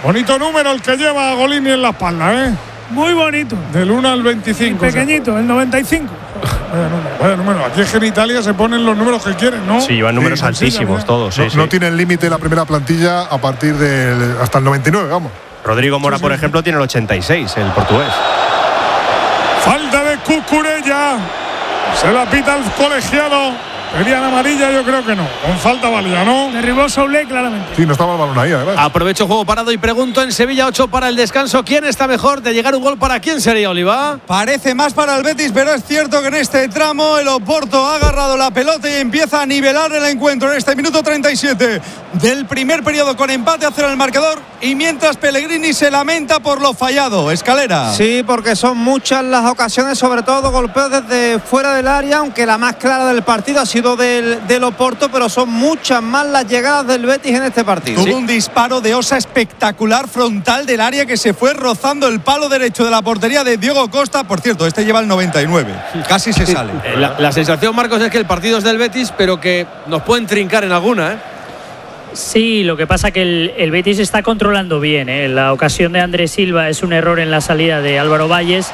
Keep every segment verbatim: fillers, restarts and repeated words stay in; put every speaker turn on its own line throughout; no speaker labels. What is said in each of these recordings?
Bonito número el que lleva a Golini en la espalda, ¿eh?
Muy bonito.
Del uno al veinticinco.
Y pequeñito, o sea. El noventa y cinco.
Vaya número, vaya número. Aquí es que en Italia se ponen los números que quieren, ¿no?
Sí, llevan números sí, altísimos sí, todos. Sí,
no,
sí.
no tienen límite la primera plantilla a partir del hasta el noventa y nueve, vamos.
Rodrigo Mora, sí, sí, por ejemplo, tiene el ochenta y seis, el portugués.
Falta de Cucurella. Se la pita el colegiado. ¿Pedían amarilla? Yo creo que no. Con falta válida, ¿no?
Derribó Soule claramente.
Sí, no estaba el balón ahí, además.
Aprovecho juego parado y pregunto en Sevilla ocho para el descanso. ¿Quién está mejor de llegar un gol? ¿Para quién sería, Oliva?
Parece más para el Betis, pero es cierto que en este tramo el Oporto ha agarrado la pelota y empieza a nivelar el encuentro en este minuto treinta y siete del primer periodo con empate a cero en el marcador, y mientras Pellegrini se lamenta por lo fallado. Escalera.
Sí, porque son muchas las ocasiones, sobre todo golpeos desde fuera del área, aunque la más clara del partido ha sido del, del Oporto, pero son muchas más las llegadas del Betis en este partido.
Tuvo
¿Sí?
un disparo de Osa espectacular frontal del área que se fue rozando el palo derecho de la portería de Diego Costa. Por cierto, este lleva el noventa y nueve. Casi se sale.
La, la sensación, Marcos, es que el partido es del Betis, pero que nos pueden trincar en alguna, ¿eh?
Sí, lo que pasa que el, el Betis está controlando bien, ¿eh? La ocasión de Andrés Silva es un error en la salida de Álvaro Valles,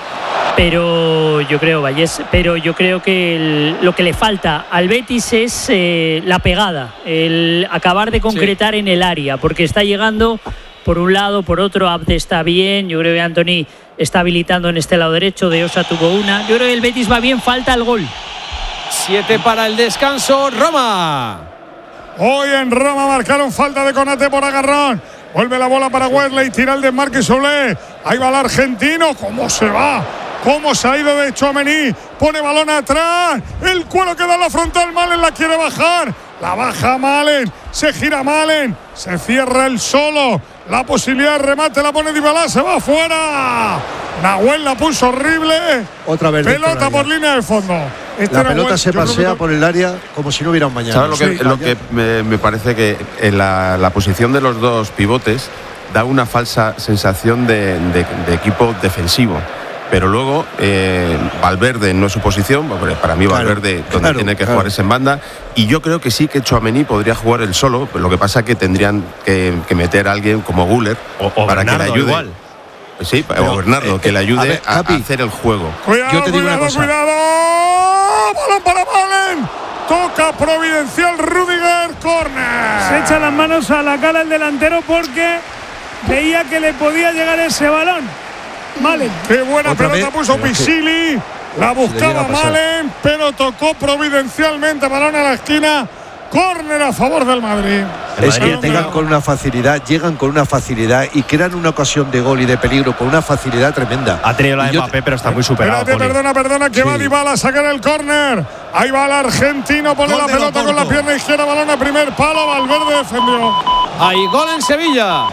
pero yo creo Valles, pero yo creo que el, lo que le falta al Betis es eh, la pegada, el acabar de concretar sí. en el área, porque está llegando por un lado, por otro. Abde está bien, yo creo que Antony está habilitando en este lado derecho, De Osa tuvo una. Yo creo que el Betis va bien, falta el gol.
Siete para el descanso, Roma.
Hoy en Roma marcaron falta de Konate por agarrón. Vuelve la bola para Wesley, tira el desmarque Soule. Ahí va el argentino. ¿Cómo se va? ¿Cómo se ha ido de Tchouaméni? Pone balón atrás. El cuero queda en la frontal. Malen la quiere bajar. La baja Malen. Se gira Malen. Se cierra el solo. La posibilidad de remate la pone Dybala. Se va afuera. Nahuel la puso horrible.
Otra vez.
Pelota por línea de fondo. Este
la pelota
Nahuel,
se pasea que... por el área como si no hubiera un mañana.
¿Sabes lo que, sí, lo que me, me parece? Que en la, la posición de los dos pivotes da una falsa sensación de, de, de equipo defensivo. Pero luego eh, Valverde no es su posición, para mí Valverde claro, donde claro, tiene que claro. jugar es en banda, y yo creo que sí que Tchouaméni podría jugar él solo, pero lo que pasa es que tendrían que, que meter a alguien como Güler
o, o
para
Bernardo,
que le ayude.
Igual.
Sí, pero, o Bernardo, eh, que le ayude a, ver, a, a hacer el juego.
Cuidado,
yo te digo
cuidado,
una cosa.
Cuidado, balón para Malen. Toca providencial Rudiger, córner.
Se echa las manos a la cara el delantero porque veía que le podía llegar ese balón. Malen.
Qué buena Otra pelota vez, puso Pisili. La buscaba Malen, pero tocó providencialmente balón a la esquina. Córner a favor del Madrid.
Es que llegan con una facilidad, llegan con una facilidad y crean una ocasión de gol y de peligro con una facilidad tremenda.
Ha tenido la de Mbappé, pero está muy superado.
Espérate, perdona, perdona, que sí. va Dybala a sacar el córner. Ahí va el argentino, pone gol la pelota con la pierna izquierda, balón a primer palo, Valverde defendió.
Hay gol en Sevilla.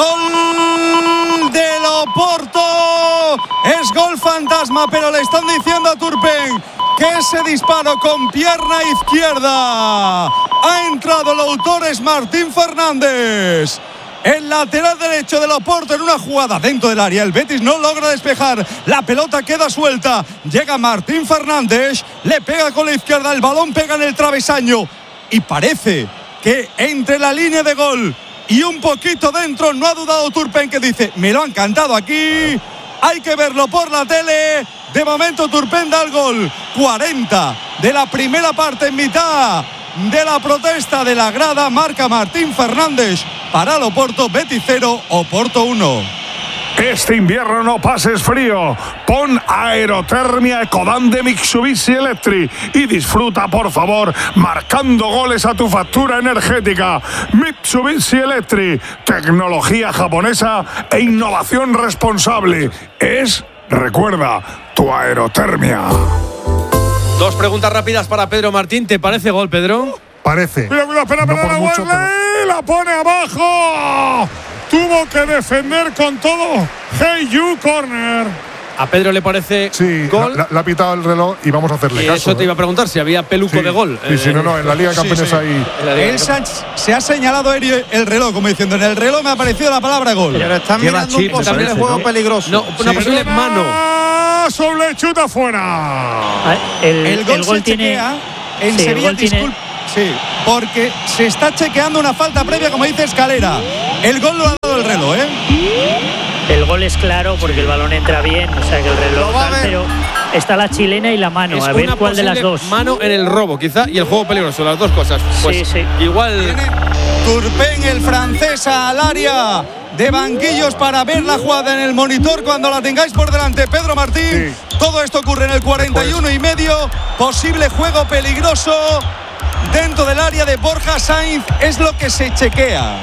Gol del Oporto. Es gol fantasma, pero le están diciendo a Turpen que ese disparo con pierna izquierda ha entrado. El autor es Martín Fernández. El lateral derecho del Oporto en una jugada dentro del área. El Betis no logra despejar. La pelota queda suelta. Llega Martín Fernández. Le pega con la izquierda. El balón pega en el travesaño. Y parece que entre la línea de gol y un poquito dentro no ha dudado Turpen, que dice: me lo han cantado aquí. Hay que verlo por la tele. De momento Turpen da el gol. cuarenta de la primera parte, en mitad de la protesta de la grada. Marca Martín Fernández para el Oporto. Betis cero, Oporto uno.
Este invierno no pases frío. Pon aerotermia Ecodan de Mitsubishi Electric y disfruta, por favor, marcando goles a tu factura energética. Mitsubishi Electric, tecnología japonesa e innovación responsable. Es, recuerda, tu aerotermia.
Dos preguntas rápidas para Pedro Martín. ¿Te parece gol, Pedro?
Parece.
Cuidado, cuidado, espera,
no
espera,
mucho, pero...
la pone abajo. Tuvo que defender con todo. Hey you, corner.
¿A Pedro le parece
sí,
gol?
Sí, le ha pitado el reloj y vamos a hacerle
y
caso.
Eso te iba a preguntar, si había peluco
sí,
de gol.
Sí, eh, sí, no, no, en la Liga de Campeones sí, sí. hay…
El Sánchez se ha señalado el reloj, como diciendo, en el reloj me ha aparecido la palabra gol.
Pero están
Lleva
mirando
chip,
un posible juego ¿no? peligroso.
No, una
sí.
posible mano.
Sobre chuta fuera.
El,
el gol,
el gol
se
tiene…
chequea en
sí,
Sevilla, disculpa. Sí, porque se está chequeando una falta previa, como dice Escalera. El gol lo ha dado el reloj, ¿eh?
El gol es claro porque el balón entra bien, o sea que el reloj tal, pero está la chilena y la mano,
Es
a ver
una
cuál de las
posible
dos.
Mano en el robo, quizá, y el juego peligroso, las dos cosas. Pues
sí, sí.
Igual.
Viene Turpin, el francés, al área de banquillos para ver la jugada en el monitor cuando la tengáis por delante. Pedro Martín, sí. Todo esto ocurre en el cuarenta y uno y medio. Posible juego peligroso dentro del área de Borja Sainz, es lo que se chequea.
A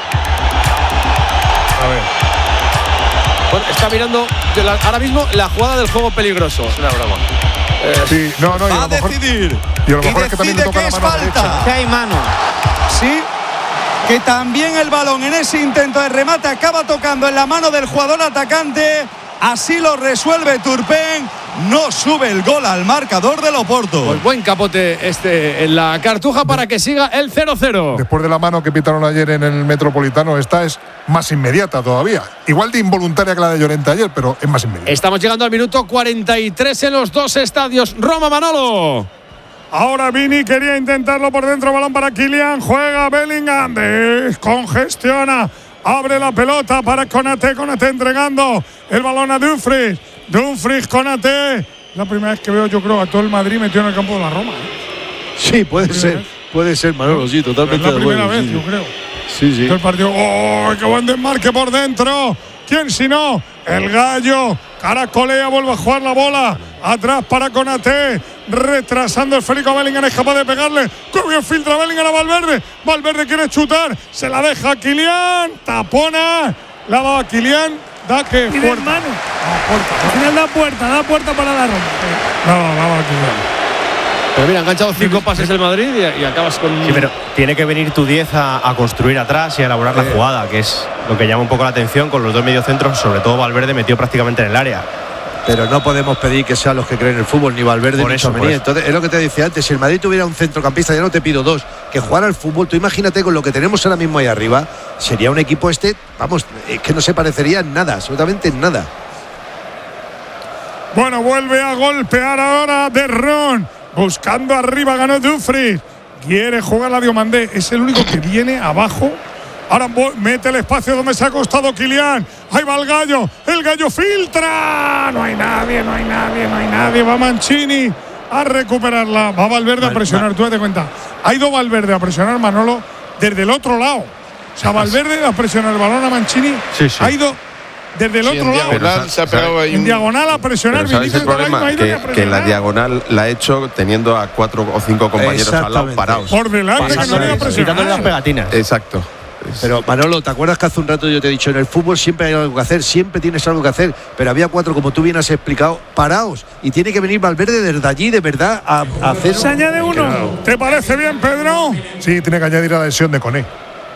ver. Bueno, está mirando la, ahora mismo la jugada del juego peligroso. Es una broma.
Eh, sí, no, no, y
va
a,
a decidir.
Y a lo mejor es que también le toca la mano derecha.
Que hay mano.
Sí, que también el balón en ese intento de remate acaba tocando en la mano del jugador atacante. Así lo resuelve Turpin. No sube el gol al marcador del Oporto.
Pues buen capote este en la Cartuja para que siga el cero cero.
Después de la mano que pitaron ayer en el Metropolitano, esta es más inmediata todavía. Igual de involuntaria que la de Llorente ayer, pero es más inmediata.
Estamos llegando al minuto cuarenta y tres en los dos estadios. Roma, Manolo.
Ahora Vini quería intentarlo por dentro, balón para Kylian, juega Bellingham, descongestiona, abre la pelota para Konaté, Konaté entregando el balón a Dumfries, Dumfries, Konaté. La primera vez que veo, yo creo, a todo el Madrid metido en el campo de la Roma. ¿eh?
Sí, puede ser,
vez.
puede ser, Manolo, sí, totalmente.
Es la primera
bueno,
vez,
sí,
yo creo.
Sí, sí.
El partido, ¡oh, qué buen desmarque por dentro! ¿Quién si no? El Gallo, caracolea, vuelve a jugar la bola, atrás para Konaté, retrasando el esférico a Bellingham, es capaz de pegarle, ¡qué bien filtra Bellingham a Valverde! Valverde quiere chutar, se la deja a Kylian, tapona, la va a Kylian, da que
Y de
puerta.
mano.
No, puerta.
Al final da puerta, da puerta para la Roma.
No, la va a Kylian.
Pero mira, ha enganchado cinco pases el Madrid y, y acabas con.
Sí, pero tiene que venir tu diez a, a construir atrás y a elaborar
Eh.
la jugada, que es lo que llama un poco la atención con los dos mediocentros, sobre todo Valverde metido prácticamente en el área.
Pero no podemos pedir que sean los que creen en el fútbol, ni Valverde
Por
ni
eso,
Tchouaméni.
por eso.
Entonces, es lo que te decía antes, si el Madrid tuviera un centrocampista, ya no te pido dos, que jugara al fútbol, tú imagínate con lo que tenemos ahora mismo ahí arriba, sería un equipo este, vamos, es que no se parecería en nada, absolutamente en nada.
Bueno, vuelve a golpear ahora De Ron. Buscando arriba, ganó Dumfries. Quiere jugar la Diomandé. Es el único que viene abajo. Ahora mete el espacio donde se ha acostado Kylian. Ahí va el Gallo. El Gallo filtra. No hay nadie, no hay nadie, no hay nadie. Va Mancini a recuperarla. Va Valverde a presionar. Tú date cuenta. Ha ido Valverde a presionar, Manolo, desde el otro lado. O sea, Valverde a presionar el balón a Mancini.
Sí, sí.
Ha ido desde el
Sí,
otro
en
lado.
diagonal se ha pegado ahí
En
un-
diagonal a presionar.
Pero ¿sabéis el
Vinicius de la
problema?
Isla ha ido
Que,
a
que la
presionar.
diagonal la ha hecho teniendo a cuatro o cinco compañeros al lado
Exactamente.
parados.
Por delante, que no
Pasándole-
iba a
quitándole las
presionar.
pegatinas.
Exacto.
Pero Manolo, ¿te acuerdas que hace un rato yo te he dicho, en el fútbol siempre hay algo que hacer, siempre tienes algo que hacer, pero había cuatro, como tú bien has explicado, parados, y tiene que venir Valverde desde allí, de verdad, a, a hacer...
Se añade uno.
¿Te parece bien, Pedro?
Sí, tiene que añadir a la lesión de Koné.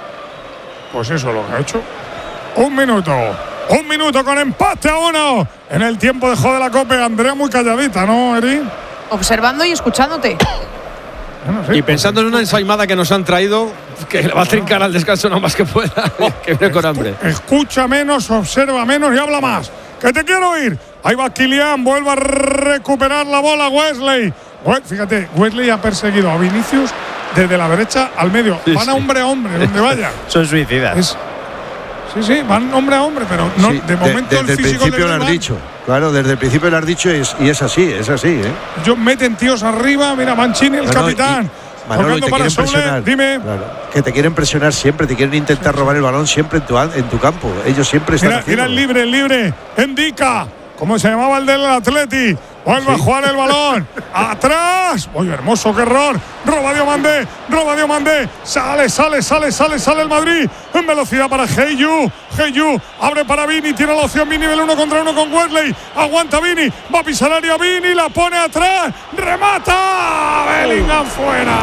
Pues eso es lo que ha hecho. Un minuto. Un minuto con empate a uno. En el tiempo de Jode la Cope. Andrea muy calladita, ¿no, Eri?
Observando y escuchándote.
Bueno, sí,
Y pensando en una ensaimada que nos han traído, que le va a trincar al descanso lo más que pueda, que viene con hambre.
escucha menos, observa menos y habla más. ¡Que te quiero oír! Ahí va Kylian, vuelve a recuperar la bola Wesley. We- Fíjate, Wesley ha perseguido a Vinicius desde la derecha al medio.
Sí,
Van a
sí.
hombre a hombre, donde vaya.
Son suicidas.
Es- sí, sí, van hombre a hombre, pero no,
Sí,
de momento
desde
el
el
físico
principio
le
lo has
va.
dicho. Claro, desde el principio lo has dicho y es, y es así, es así, ¿eh?
Ellos meten tíos arriba, mira, Mancini, el
No, no,
capitán.
y- Manolo,
tocando
te
para
quieren
Soule,
presionar.
dime.
Claro, que te quieren presionar siempre, te quieren intentar robar el balón siempre en tu, en tu campo. Ellos siempre están
Mira, mira el
haciéndolo.
libre, el libre. Indica. ¿Cómo se llamaba el del Atleti? Vuelve a jugar el balón. Atrás. Oye, hermoso, qué error. Roba Diomandé. Roba Diomandé. Sale, sale, sale, sale, sale el Madrid. En velocidad para Heyu. Heyu. Abre para Vini. Tiene la opción Vini del uno contra uno con Wesley. Aguanta Vini. Va a pisar área Vini. La pone atrás. Remata. Bellingham fuera.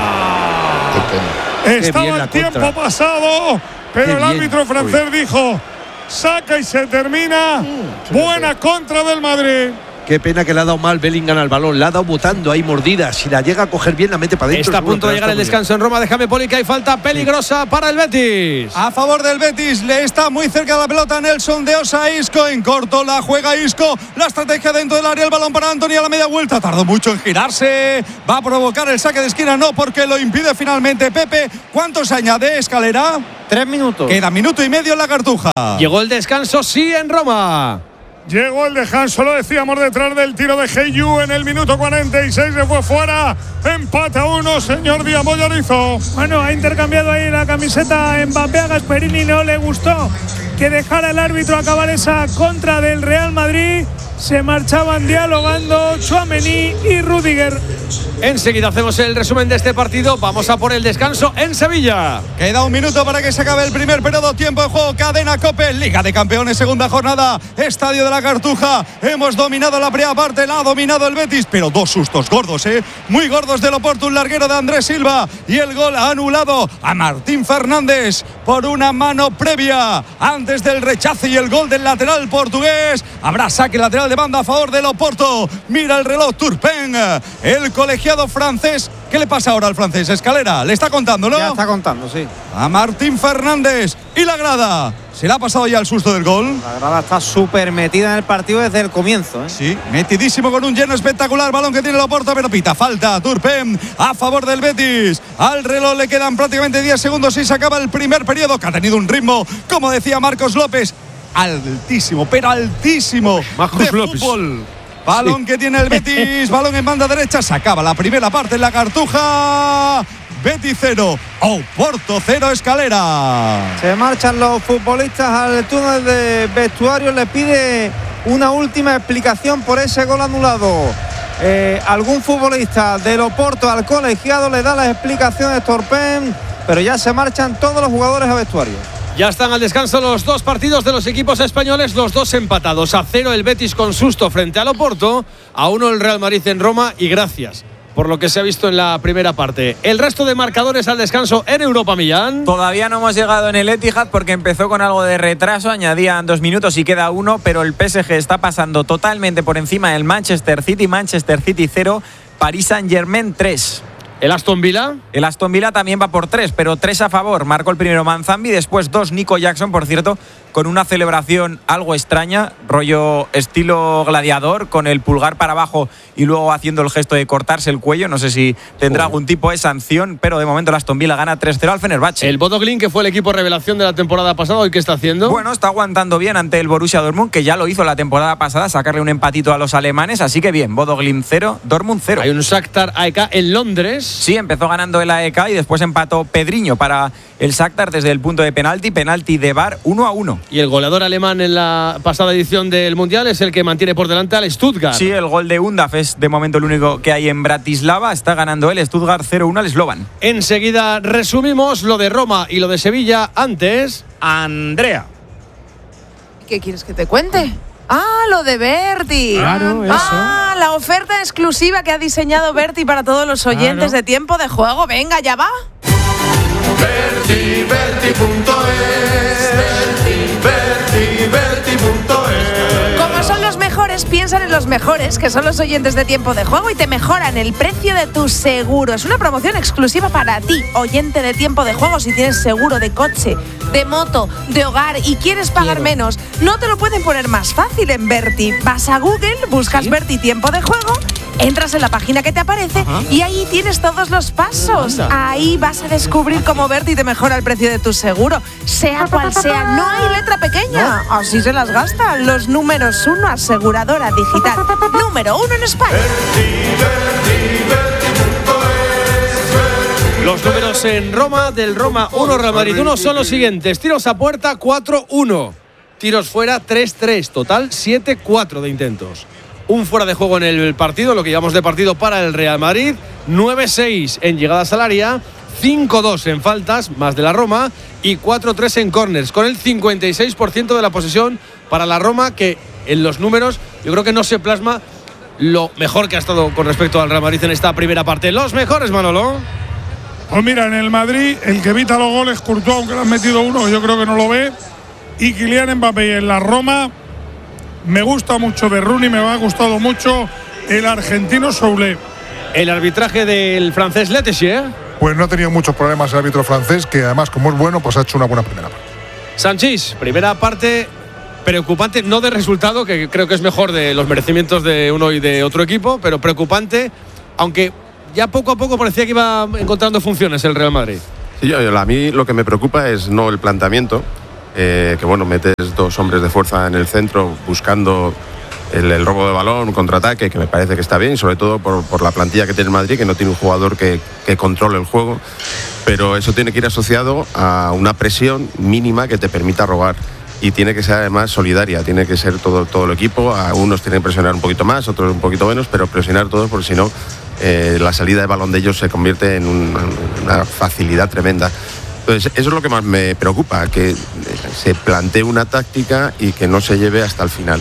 Estaba
bien la
el tiempo
contra.
pasado. Pero
Qué
el
bien.
árbitro francés dijo: saca y se termina. Buena contra del Madrid.
Qué pena que le ha dado mal Bellingham al balón. Le ha dado botando ahí mordida. Si la llega a coger bien, la mete para adentro.
Está a punto de llegar el descanso en Roma. Déjame, Poli, que hay falta peligrosa sí. para el Betis.
A favor del Betis. Le está muy cerca de la pelota Nelson de Osa. Isco en corto. La juega Isco. La estrategia dentro del área. El balón para Antonio a la media vuelta. Tardó mucho en girarse. Va a provocar el saque de esquina. No, porque lo impide finalmente Pepe. ¿Cuánto se añade, Escalera?
Tres minutos.
Queda minuto y medio en la Cartuja.
Llegó el descanso, sí, en Roma.
Llegó el descanso, lo decíamos, detrás del tiro de Heyu en el minuto cuarenta y seis, se fue fuera. Empate a uno, señor Díaz Mollorizo.
Bueno, ha intercambiado ahí la camiseta Mbappé. A Gasperini no le gustó que dejara el árbitro acabar esa contra del Real Madrid. Se marchaban dialogando Tchouaméni y Rüdiger.
Enseguida hacemos el resumen de este partido. Vamos a por el descanso en Sevilla.
Queda un minuto para que se acabe el primer periodo. Tiempo de juego, Cadena COPE, Liga de Campeones, segunda jornada, Estadio de la Cartuja. Hemos dominado la primera parte, la ha dominado el Betis, pero dos sustos gordos, ¿eh? Muy gordos del Oporto, un larguero de Andrés Silva y el gol anulado a Martín Fernández por una mano previa antes del rechace y el gol del lateral portugués. Habrá saque lateral de banda a favor del Oporto. Mira el reloj Turpin, el colegiado francés. ¿Qué le pasa ahora al francés? Escalera, le está contando, ¿no?
Ya está contando, sí.
A Martín Fernández y la grada. ¿Se le ha pasado ya el susto del gol?
La grada está súper metida en el partido desde el comienzo, ¿eh?
Sí, metidísimo con un lleno espectacular. Balón que tiene el Oporto, pero pita falta. Turpin a favor del Betis. Al reloj le quedan prácticamente diez segundos y se acaba el primer periodo, que ha tenido un ritmo, como decía Marcos López, altísimo, pero altísimo de fútbol. Balón sí. que tiene el Betis, balón en banda derecha. Se acaba la primera parte en la Cartuja. Betis cero, Oporto cero, Escalera.
Se marchan los futbolistas al túnel de vestuario. Le pide una última explicación por ese gol anulado. Eh, algún futbolista del Oporto al colegiado le da las explicaciones Turpin, pero ya se marchan todos los jugadores a vestuario.
Ya están al descanso los dos partidos de los equipos españoles, los dos empatados. A cero el Betis con susto frente al Oporto, a uno el Real Madrid en Roma y gracias por lo que se ha visto en la primera parte. El resto de marcadores al descanso en Europa, Millán.
Todavía no hemos llegado en el Etihad porque empezó con algo de retraso, añadían dos minutos y queda uno, pero el P S G está pasando totalmente por encima del Manchester City. Manchester City cero, Paris Saint-Germain tres.
¿El Aston Villa?
El Aston Villa también va por tres, pero tres a favor. Marcó el primero Manzambi, después dos Nico Jackson, por cierto, con una celebración algo extraña, rollo estilo gladiador, con el pulgar para abajo y luego haciendo el gesto de cortarse el cuello. No sé si tendrá oh. algún tipo de sanción, pero de momento el Aston Villa gana tres cero al Fenerbahce.
El Bodo Glimt, que fue el equipo revelación de la temporada pasada, ¿hoy qué está haciendo?
Bueno, está aguantando bien ante el Borussia Dortmund, que ya lo hizo la temporada pasada, sacarle un empatito a los alemanes, así que bien, Bodo Glimt cero, Dortmund cero.
Hay un Shakhtar A E K en Londres.
Sí, empezó ganando el A E K y después empató Pedriño para el Shakhtar desde el punto de penalti, penalti de V A R uno a uno.
Y el goleador alemán en la pasada edición del Mundial es el que mantiene por delante al Stuttgart.
Sí, el gol de Undaf es de momento el único que hay en Bratislava. Está ganando el Stuttgart cero uno al Slovan.
Enseguida resumimos lo de Roma y lo de Sevilla. Antes, Andrea.
¿Qué quieres que te cuente? Ah, lo de Berti.
Claro, eso.
Ah, la oferta exclusiva que ha diseñado Berti para todos los oyentes claro. de Tiempo de Juego. Venga, ya va.
Berti, Berti punto es, Berti, Berti, Berti punto es.
Como son los mejores, piensan en los mejores, que son los oyentes de Tiempo de Juego, y te mejoran el precio de tu seguro. Es una promoción exclusiva para ti, oyente de Tiempo de Juego. Si tienes seguro de coche, de moto, de hogar y quieres pagar Quiero. menos, no te lo pueden poner más fácil en Berti. Vas a Google, buscas ¿Sí? Berti Tiempo de Juego, entras en la página que te aparece Ajá. y ahí tienes todos los pasos. Ahí vas a descubrir cómo Berti te mejora el precio de tu seguro, sea cual sea. No hay letra pequeña. ¿No? Así se las gastan. Los números uno, aseguradora digital número uno en España.
Los números en Roma, del Roma uno, Real Madrid uno, son los siguientes. Tiros a puerta cuatro uno. Tiros fuera tres tres. Total siete cuatro de intentos. Un fuera de juego en el partido, lo que llamamos de partido para el Real Madrid. nueve seis en llegadas al área, cinco dos en faltas, más de la Roma, y cuatro tres en corners, con el cincuenta y seis por ciento de la posesión para la Roma, que en los números yo creo que no se plasma lo mejor que ha estado con respecto al Real Madrid en esta primera parte. Los mejores, Manolo.
Pues mira, en el Madrid, el que evita los goles, Courtois, aunque le han metido uno, yo creo que no lo ve. Y Kylian Mbappé. Y en la Roma, Me gusta mucho Berruni, me ha gustado mucho el argentino Soule.
El arbitraje del francés Letessier.
Pues no ha tenido muchos problemas el árbitro francés, que además, como es bueno, pues ha hecho una buena primera parte.
Sanchís, primera parte preocupante, no de resultado, que creo que es mejor de los merecimientos de uno y de otro equipo, pero preocupante, aunque ya poco a poco parecía que iba encontrando funciones el Real Madrid.
Sí, yo, a mí lo que me preocupa es no el planteamiento, eh, que bueno, metes dos hombres de fuerza en el centro buscando el, el robo de balón, un contraataque, que me parece que está bien, sobre todo por, por la plantilla que tiene el Madrid, que no tiene un jugador que, que controle el juego, pero eso tiene que ir asociado a una presión mínima que te permita robar. Y tiene que ser además solidaria, tiene que ser todo, todo el equipo. A unos tienen que presionar un poquito más, otros un poquito menos, pero presionar todos, porque si no, eh, la salida de balón de ellos se convierte en un, una facilidad tremenda. Entonces, eso es lo que más me preocupa, que se plantee una táctica y que no se lleve hasta el final.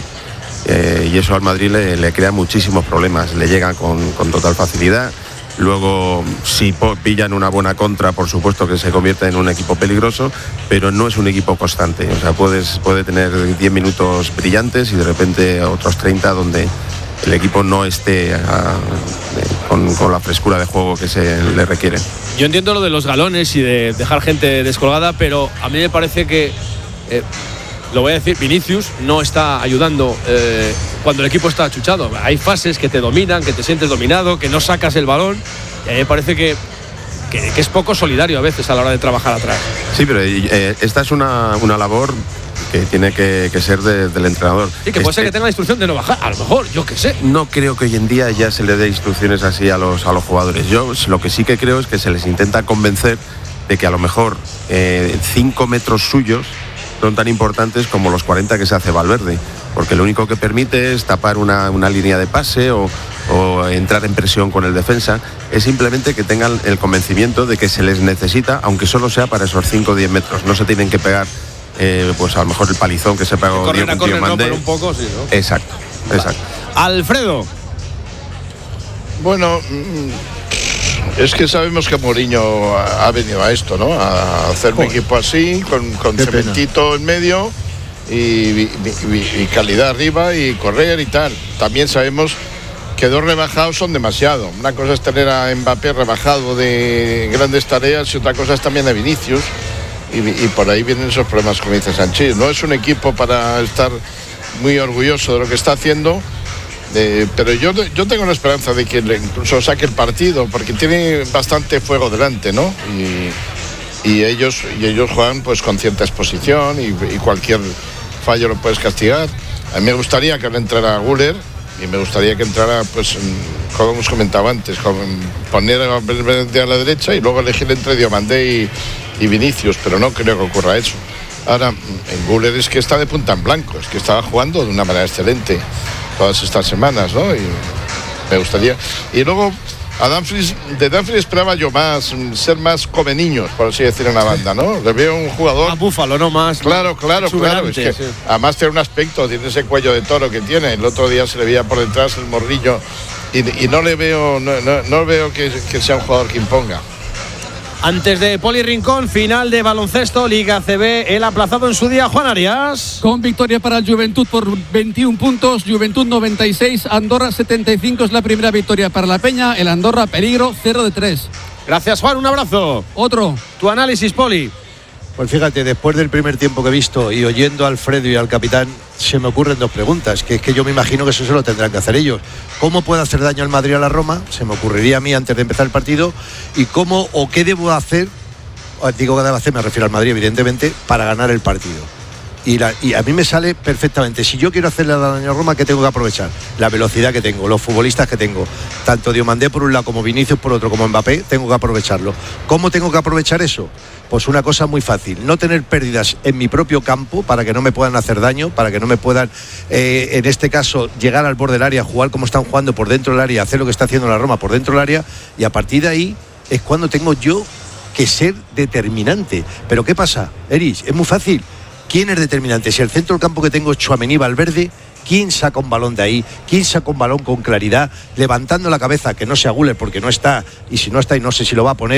Eh, y eso al Madrid le, le crea muchísimos problemas, le llegan con, con total facilidad. Luego, si pillan una buena contra, por supuesto que se convierte en un equipo peligroso, pero no es un equipo constante. O sea, puedes, puede tener diez minutos brillantes y de repente otros treinta donde el equipo no esté a, con, con la frescura de juego que se le requiere.
Yo entiendo lo de los galones y de dejar gente descolgada, pero a mí me parece que, eh, lo voy a decir, Vinicius no está ayudando eh, cuando el equipo está achuchado. Hay fases que te dominan, que te sientes dominado, que no sacas el balón. Y a mí me parece que, que, que es poco solidario a veces a la hora de trabajar atrás.
Sí, pero eh, esta es una, una labor que tiene que, que ser de, del entrenador.
Sí, que puede este, ser que tenga la instrucción de no bajar, a lo mejor, yo qué sé.
No creo que hoy en día ya se le dé instrucciones así a los, a los jugadores. Yo lo que sí que creo es que se les intenta convencer de que a lo mejor eh, cinco metros suyos son tan importantes como los cuarenta que se hace Valverde, porque lo único que permite es tapar una, una línea de pase o, o entrar en presión con el defensa. Es simplemente que tengan el convencimiento de que se les necesita, aunque solo sea para esos cinco o diez metros. No se tienen que pegar, eh, pues a lo mejor el palizón que se pegó
Diomandé. Un poco, sí, ¿no?
Exacto, exacto.
Alfredo.
Bueno, es que sabemos que Mourinho ha venido a esto, ¿no? A hacer un equipo así, con, con cementito pena. en medio y, y, y, y calidad arriba y correr y tal. También sabemos que dos rebajados son demasiado. Una cosa es tener a Mbappé rebajado de grandes tareas y otra cosa es también a Vinicius. Y, y por ahí vienen esos problemas, como dice Sanchís. No es un equipo para estar muy orgulloso de lo que está haciendo. Eh, pero yo, yo tengo la esperanza de que incluso saque el partido, porque tiene bastante fuego delante, ¿no? Y, y, ellos, y ellos juegan pues con cierta exposición y, y cualquier fallo lo puedes castigar. A mí me gustaría que no entrara Güler y me gustaría que entrara, pues, como hemos comentado antes, con poner a Valverde a la derecha y luego elegir entre Diomandé y, y Vinicius, pero no creo que ocurra eso. Ahora, en Güler es que está de punta en blanco, es que estaba jugando de una manera excelente todas estas semanas, ¿no? Y me gustaría. Y luego, a Dumfries, de Dumfries esperaba yo más, ser más come niños, por así decir, en la banda, ¿no? Le veo un jugador.
A Búfalo, no más.
Claro, claro, claro. Es que sí. Además tiene un aspecto, tiene ese cuello de toro que tiene. El otro día se le veía por detrás el morrillo. Y, y no le veo, no, no, no veo que, que sea un jugador que imponga.
Antes de Poli Rincón, final de baloncesto, Liga C B, el aplazado en su día, Juan Arias.
Con victoria para el Juventud por veintiún puntos, Juventud noventa y seis, Andorra setenta y cinco, es la primera victoria para la Peña, el Andorra peligro cero de tres.
Gracias, Juan, un abrazo.
Otro.
Tu análisis, Poli.
Pues fíjate, después del primer tiempo que he visto y oyendo a Alfredo y al capitán, se me ocurren dos preguntas, que es que yo me imagino que eso se lo tendrán que hacer ellos. ¿Cómo puede hacer daño al Madrid a la Roma? Se me ocurriría a mí antes de empezar el partido. ¿Y cómo o qué debo hacer? Digo que debo hacer, me refiero al Madrid, evidentemente, para ganar el partido. Y, la, y a mí me sale perfectamente. Si yo quiero hacerle daño a Roma, ¿qué tengo que aprovechar? La velocidad que tengo, los futbolistas que tengo. Tanto Diomandé por un lado como Vinicius por otro, como Mbappé, tengo que aprovecharlo. ¿Cómo tengo que aprovechar eso? Pues una cosa muy fácil, no tener pérdidas en mi propio campo para que no me puedan hacer daño, para que no me puedan, eh, en este caso, llegar al borde del área, jugar como están jugando por dentro del área, hacer lo que está haciendo la Roma por dentro del área, y a partir de ahí es cuando tengo yo que ser determinante. Pero ¿qué pasa, Eris? Es muy fácil. ¿Quién es determinante? Si el centro del campo que tengo es Tchouaméni, Valverde, ¿quién saca un balón de ahí? ¿Quién saca un balón con claridad, levantando la cabeza, que no sea Güler porque no está, y si no está y no sé si lo va a poner?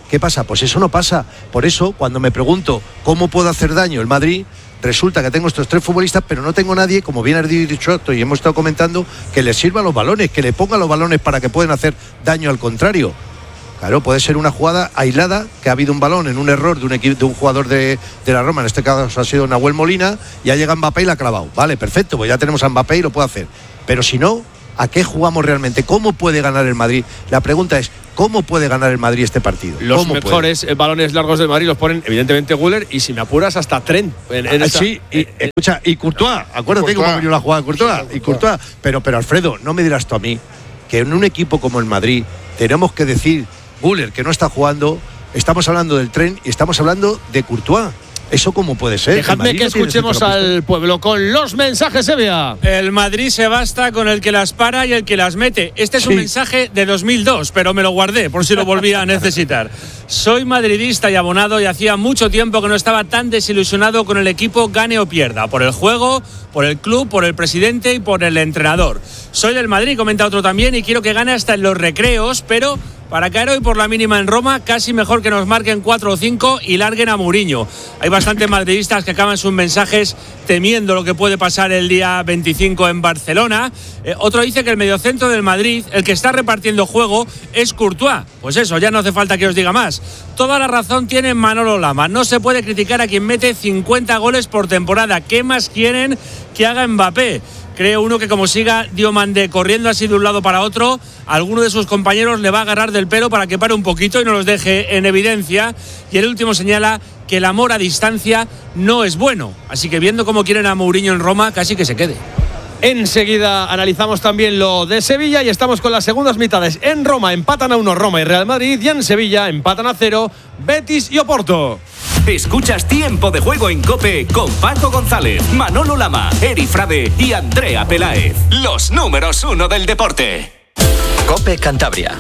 ¿Qué pasa? Pues eso no pasa. Por eso, cuando me pregunto cómo puede hacer daño el Madrid, resulta que tengo estos tres futbolistas, pero no tengo nadie, como bien has dicho y hemos estado comentando, que les sirva los balones, que le ponga los balones para que puedan hacer daño al contrario. Claro, puede ser una jugada aislada, que ha habido un balón en un error de un, equipo, de un jugador de, de la Roma, en este caso ha sido Nahuel Molina, ya llega Mbappé y la ha clavado. Vale, perfecto, pues ya tenemos a Mbappé y lo puede hacer. Pero si no, ¿a qué jugamos realmente? ¿Cómo puede ganar el Madrid? La pregunta es, ¿cómo puede ganar el Madrid este partido?
Los
¿Cómo
mejores
puede?
balones largos del Madrid los ponen evidentemente Güler y si me apuras hasta Trent. En, en
ah,
esta,
sí, y,
eh,
escucha, y Courtois, acuérdate cómo ha venido la jugada de Courtois, y Courtois. Pero, pero Alfredo, no me dirás tú a mí que en un equipo como el Madrid tenemos que decir, Güler, que no está jugando, estamos hablando del Trent y estamos hablando de Courtois. ¿Eso cómo puede ser?
Dejadme que escuchemos al pueblo con los mensajes, Sevilla.
El Madrid se basta con el que las para y el que las mete. Este es sí. un mensaje de dos mil dos, pero me lo guardé por si lo volvía a necesitar. Soy madridista y abonado y hacía mucho tiempo que no estaba tan desilusionado con el equipo, gane o pierda. Por el juego, por el club, por el presidente y por el entrenador. Soy del Madrid, comenta otro también, y quiero que gane hasta en los recreos, pero para caer hoy por la mínima en Roma, casi mejor que nos marquen cuatro o cinco y larguen a Mourinho. Hay bastantes madridistas que acaban sus mensajes temiendo lo que puede pasar el día veinticinco en Barcelona. Eh, otro dice que el mediocentro del Madrid, el que está repartiendo juego, es Courtois. Pues eso, ya no hace falta que os diga más. Toda la razón tiene Manolo Lama. No se puede criticar a quien mete cincuenta goles por temporada. ¿Qué más quieren que haga Mbappé? Creo uno que como siga Diomandé corriendo así de un lado para otro, alguno de sus compañeros le va a agarrar del pelo para que pare un poquito y no los deje en evidencia. Y el último señala que el amor a distancia no es bueno. Así que viendo cómo quieren a Mourinho en Roma, casi que se quede.
Enseguida analizamos también lo de Sevilla y estamos con las segundas mitades. En Roma empatan a uno Roma y Real Madrid, y en Sevilla empatan a cero Betis y Oporto.
Escuchas Tiempo de Juego en COPE con Paco González, Manolo Lama, Eri Frade y Andrea Peláez. Los números uno del deporte.
COPE Cantabria.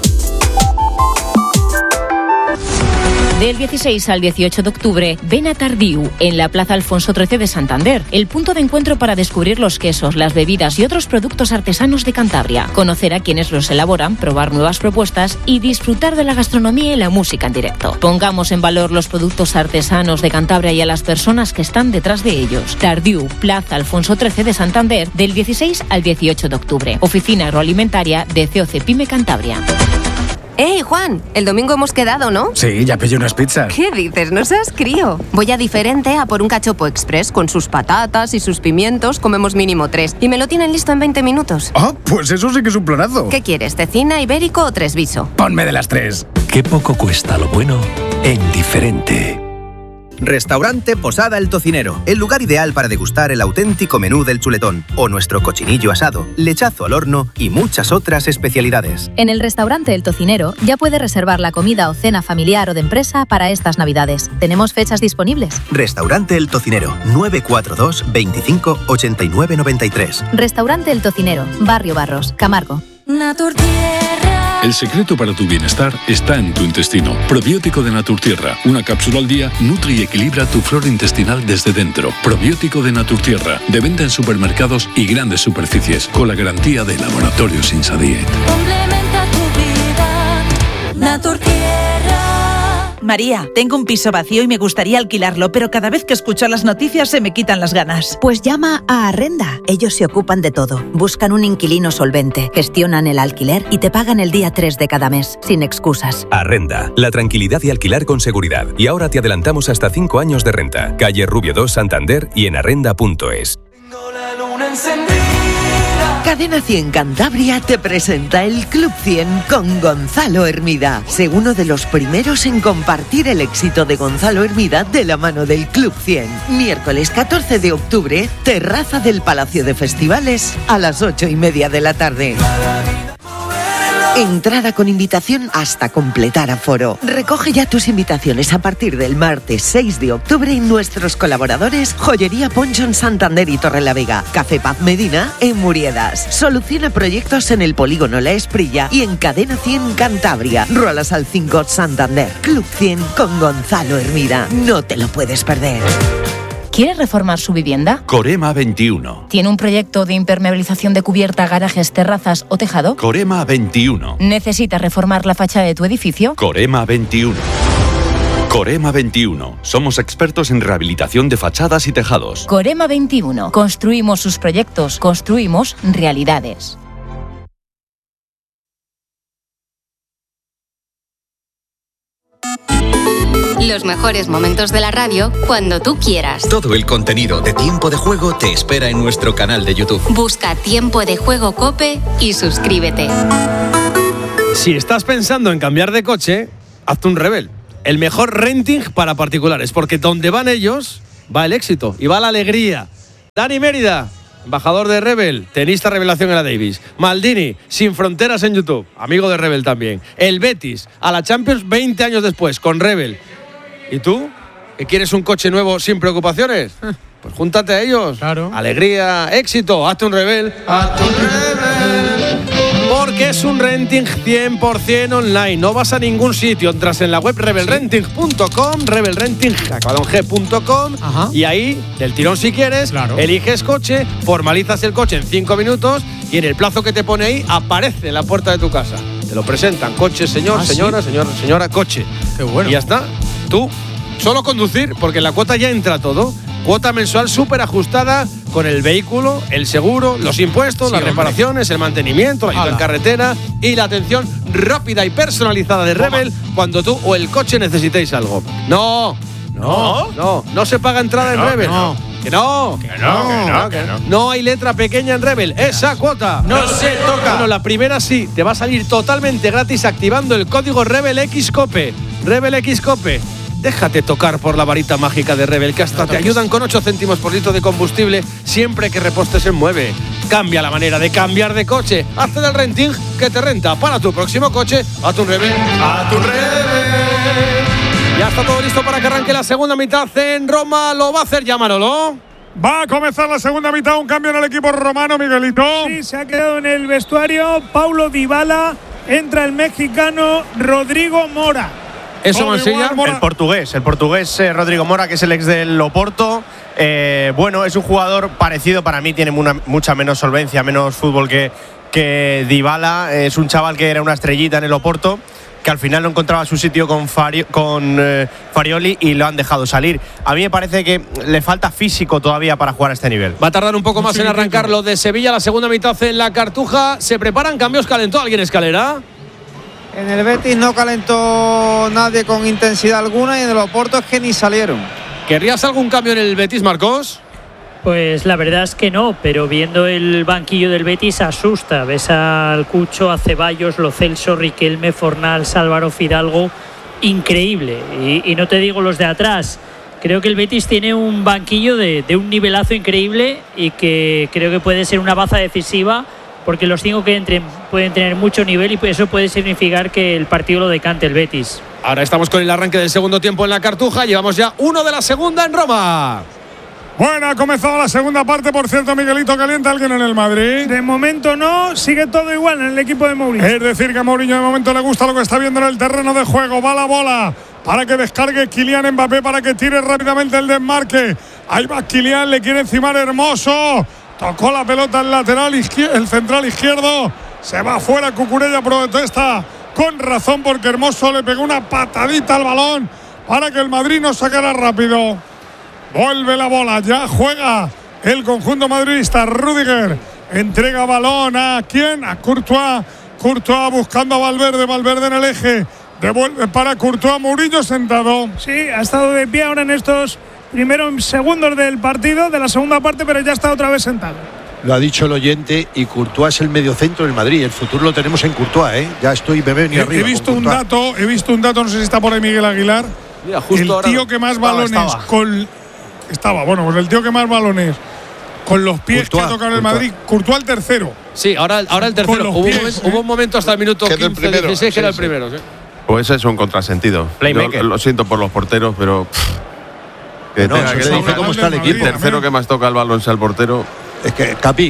Del dieciséis al dieciocho de octubre, ven a Tardiu, en la Plaza Alfonso trece de Santander, el punto de encuentro para descubrir los quesos, las bebidas y otros productos artesanos de Cantabria, conocer a quienes los elaboran, probar nuevas propuestas y disfrutar de la gastronomía y la música en directo. Pongamos en valor los productos artesanos de Cantabria y a las personas que están detrás de ellos. Tardiu, Plaza Alfonso trece de Santander, del dieciséis al dieciocho de octubre. Oficina agroalimentaria de C O C Pyme Cantabria.
¡Ey, Juan! El domingo hemos quedado, ¿no?
Sí, ya pillé unas pizzas.
¿Qué dices? No seas crío. Voy a Diferente a por un cachopo express con sus patatas y sus pimientos. Comemos mínimo tres. Y me lo tienen listo en veinte minutos.
Ah, pues eso sí que es un planazo.
¿Qué quieres? ¿Cecina, ibérico o tresviso?
Ponme de las tres.
Qué poco cuesta lo bueno en Diferente.
Restaurante Posada El Tocinero, el lugar ideal para degustar el auténtico menú del chuletón o nuestro cochinillo asado, lechazo al horno y muchas otras especialidades.
En el restaurante El Tocinero ya puede reservar la comida o cena familiar o de empresa para estas Navidades. Tenemos fechas disponibles.
Restaurante El Tocinero, nueve cuatro dos, veinticinco, ochenta y nueve, noventa y tres.
Restaurante El Tocinero, Barrio Barros, Camargo.
Naturtierra. El secreto para tu bienestar está en tu intestino. Probiótico de Naturtierra. Una cápsula al día nutre y equilibra tu flora intestinal desde dentro. Probiótico de Naturtierra. De venta en supermercados y grandes superficies. Con la garantía de Laboratorios Insadiet.
Complementa tu vida. Naturtierra.
María, tengo un piso vacío y me gustaría alquilarlo, pero cada vez que escucho las noticias se me quitan las ganas.
Pues llama a Arrenda. Ellos se ocupan de todo. Buscan un inquilino solvente, gestionan el alquiler y te pagan el día tres de cada mes, sin excusas.
Arrenda, la tranquilidad de alquilar con seguridad. Y ahora te adelantamos hasta cinco años de renta. Calle Rubio dos, Santander y en arrenda punto es.
Cadena cien Cantabria te presenta el Club cien con Gonzalo Hermida. Sé uno de los primeros en compartir el éxito de Gonzalo Hermida de la mano del Club cien. Miércoles catorce de octubre, terraza del Palacio de Festivales a las ocho y media de la tarde. Entrada con invitación hasta completar aforo. Recoge ya tus invitaciones a partir del martes seis de octubre en nuestros colaboradores Joyería Ponchon Santander y Torrelavega, Café Paz Medina en Muriedas. Soluciona proyectos en el Polígono La Esprilla y en Cadena cien Cantabria. Rolas al cinco Santander. Club cien con Gonzalo Hermida. No te lo puedes perder.
¿Quiere reformar su vivienda?
Corema veintiuno.
¿Tiene un proyecto de impermeabilización de cubierta, garajes, terrazas o tejado?
Corema veintiuno.
¿Necesita reformar la fachada de tu edificio?
Corema veintiuno.
Corema veintiuno. Somos expertos en rehabilitación de fachadas y tejados.
Corema veintiuno. Construimos sus proyectos, construimos realidades.
Los mejores momentos de la radio cuando tú quieras.
Todo el contenido de Tiempo de Juego te espera en nuestro canal de YouTube.
Busca Tiempo de Juego COPE y suscríbete.
Si estás pensando en cambiar de coche, hazte un Rebel. El mejor renting para particulares, porque donde van ellos, va el éxito y va la alegría. Dani Mérida, embajador de Rebel, tenista revelación en la Davis. Maldini, sin fronteras en YouTube, amigo de Rebel también. El Betis, a la Champions veinte años después, con Rebel. ¿Y tú? ¿Que quieres un coche nuevo sin preocupaciones? Pues júntate a ellos. Claro. Alegría, éxito, hazte un Rebel. Hazte un Rebel. Porque es un renting cien por ciento online. No vas a ningún sitio. Entras en la web rebel renting punto com, rebel renting punto com, y ahí, del tirón si quieres, claro, eliges coche, formalizas el coche en cinco minutos y en el plazo que te pone ahí aparece en la puerta de tu casa. Te lo presentan. Coche, señor, ¿Ah, señora, sí? señor, señora, coche. Qué bueno. Y ya está. Tú, solo conducir, porque en la cuota ya entra todo. Cuota mensual súper ajustada con el vehículo, el seguro, los impuestos, sí, las hombre. reparaciones, el mantenimiento, la ayuda en carretera y la atención rápida y personalizada de Rebel cuando tú o el coche necesitéis algo. No, no, no, no se paga entrada en
no,
Rebel.
No.
Que no,
que no, que no, que no.
No hay letra pequeña en Rebel. Esa cuota
no se toca.
Bueno, la primera sí, te va a salir totalmente gratis activando el código RebelXCOPE. RebelXCOPE. Déjate tocar por la varita mágica de Rebel, que hasta te ayudan con ocho céntimos por litro de combustible siempre que repostes en Mueve. Cambia la manera de cambiar de coche. Hazte del renting que te renta. Para tu próximo coche, a tu Rebel. A tu Rebel. Ya está todo listo para que arranque la segunda mitad en Roma. Lo va a hacer ya Manolo.
Va a comenzar la segunda mitad, un cambio en el equipo romano, Miguelito.
Sí, se ha quedado en el vestuario Paulo Dybala, entra el mexicano Rodrigo Mora.
Eso me enseña
el portugués, el portugués eh, Rodrigo Mora, que es el ex del Oporto. Eh, bueno, es un jugador parecido, para mí tiene una, mucha menos solvencia, menos fútbol que, que Dybala. Es un chaval que era una estrellita en el Oporto, que al final no encontraba su sitio con, Fari, con eh, Farioli y lo han dejado salir. A mí me parece que le falta físico todavía para jugar a este nivel.
Va a tardar un poco más en arrancar lo de Sevilla, la segunda mitad en la Cartuja. ¿Se preparan cambios? ¿Calentó alguien escalera?
En el Betis no calentó nadie con intensidad alguna y en el Oporto es que ni salieron.
¿Querrías algún cambio en el Betis, Marcos?
Pues la verdad es que no, pero viendo el banquillo del Betis asusta. Ves al Cucho, a Ceballos, Lo Celso, Riquelme, Fornals, Álvaro Fidalgo. Increíble. Y, y no te digo los de atrás. Creo que el Betis tiene un banquillo de, de un nivelazo increíble y que creo que puede ser una baza decisiva, porque los cinco que entren pueden tener mucho nivel y eso puede significar que el partido lo decante el Betis.
Ahora estamos con el arranque del segundo tiempo en la Cartuja. Llevamos ya uno de la segunda en Roma.
Bueno, ha comenzado la segunda parte, por cierto, Miguelito. ¿Calienta alguien en el Madrid?
De momento no, sigue todo igual en el equipo de Mourinho.
Es decir, que a Mourinho de momento le gusta lo que está viendo en el terreno de juego. Va la bola para que descargue Kylian Mbappé, para que tire rápidamente el desmarque. Ahí va Kylian, le quiere encimar Hermoso. Tocó la pelota el lateral izquierdo, el central izquierdo. Se va fuera, Cucurella protesta con razón porque Hermoso le pegó una patadita al balón para que el Madrid no sacara rápido. Vuelve la bola, ya juega el conjunto madridista. Rüdiger entrega balón a ¿quién? A Courtois. Courtois buscando a Valverde, Valverde en el eje. Devuelve para Courtois, Mourinho sentado.
Sí, ha estado de pie ahora en estos primeros segundos del partido, de la segunda parte, pero ya está otra vez sentado.
Lo ha dicho el oyente, y Courtois es el mediocentro del Madrid. El futuro lo tenemos en Courtois, ¿eh? Ya estoy, me venido arriba.
He visto un dato, he visto un dato, no sé si está por ahí Miguel Aguilar. Mira, justo el tío ahora, que más estaba, balones estaba. con estaba, bueno, pues el tío que más balones con los pies Courtois, que ha tocado en el Madrid, Courtois el tercero.
Sí, ahora, ahora el tercero. Hubo, pies, un momento, ¿eh? hubo un momento hasta el minuto quince, dieciséis que sí, era el primero. Sí.
Pues es un contrasentido. Yo lo siento por los porteros, pero pff, que
no,
tenga que
dice cómo está el equipo.
El tercero que más toca el balón sea el portero.
Es que, Capi,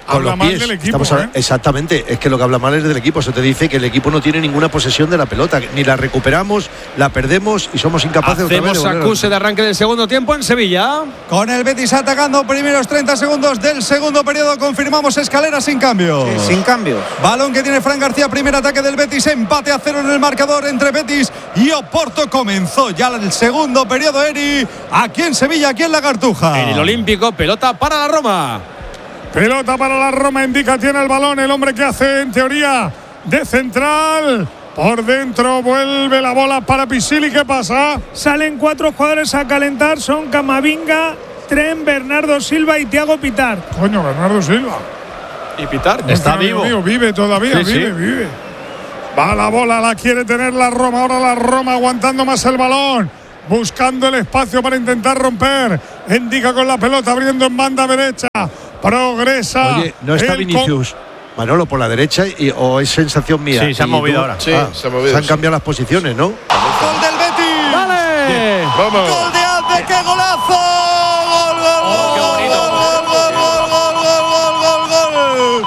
con
habla
los
mal
pies.
del equipo,
Estamos a-
¿eh?
Exactamente, es que lo que habla mal es del equipo. Eso te dice que el equipo no tiene ninguna posesión de la pelota, ni la recuperamos, la perdemos y somos incapaces otra vez
Hacemos
de volver a-
acuse de arranque del segundo tiempo en Sevilla.
Con el Betis atacando primeros treinta segundos del segundo periodo, confirmamos escalera sin cambio.
Sí, sin cambios.
Balón que tiene Fran García, primer ataque del Betis, empate a cero en el marcador entre Betis y Oporto. Comenzó ya el segundo periodo, Eri, aquí en Sevilla, aquí en la Cartuja.
En el Olímpico, pelota para la Roma.
Pelota para la Roma, indica, tiene el balón el hombre que hace en teoría de central. Por dentro vuelve la bola para Pisili. ¿Qué pasa?
Salen cuatro jugadores a calentar, son Camavinga, Tren, Bernardo Silva y Thiago Pitar.
Coño, Bernardo Silva.
¿Y Pitar?
Está vivo. Mío, vive todavía,
Sí,
vive,
sí.
vive. Va la bola, la quiere tener la Roma. Ahora la Roma aguantando más el balón. Buscando el espacio para intentar romper. Indica con la pelota, abriendo en banda derecha. Progresa.
Oye, no está
el
Vinicius. Manolo por la derecha y, o es sensación mía.
Sí, se han
Y
movido
tú-
ahora.
Sí, se han movido. Se han cambiado las posiciones, ¿no?
Gol del Betis.
¡Vale!
Vamos. Gol de Azde, qué golazo. Gol, gol, gol,
Oh, qué
gol,
bonito.
gol, gol, gol, gol, gol, gol, gol,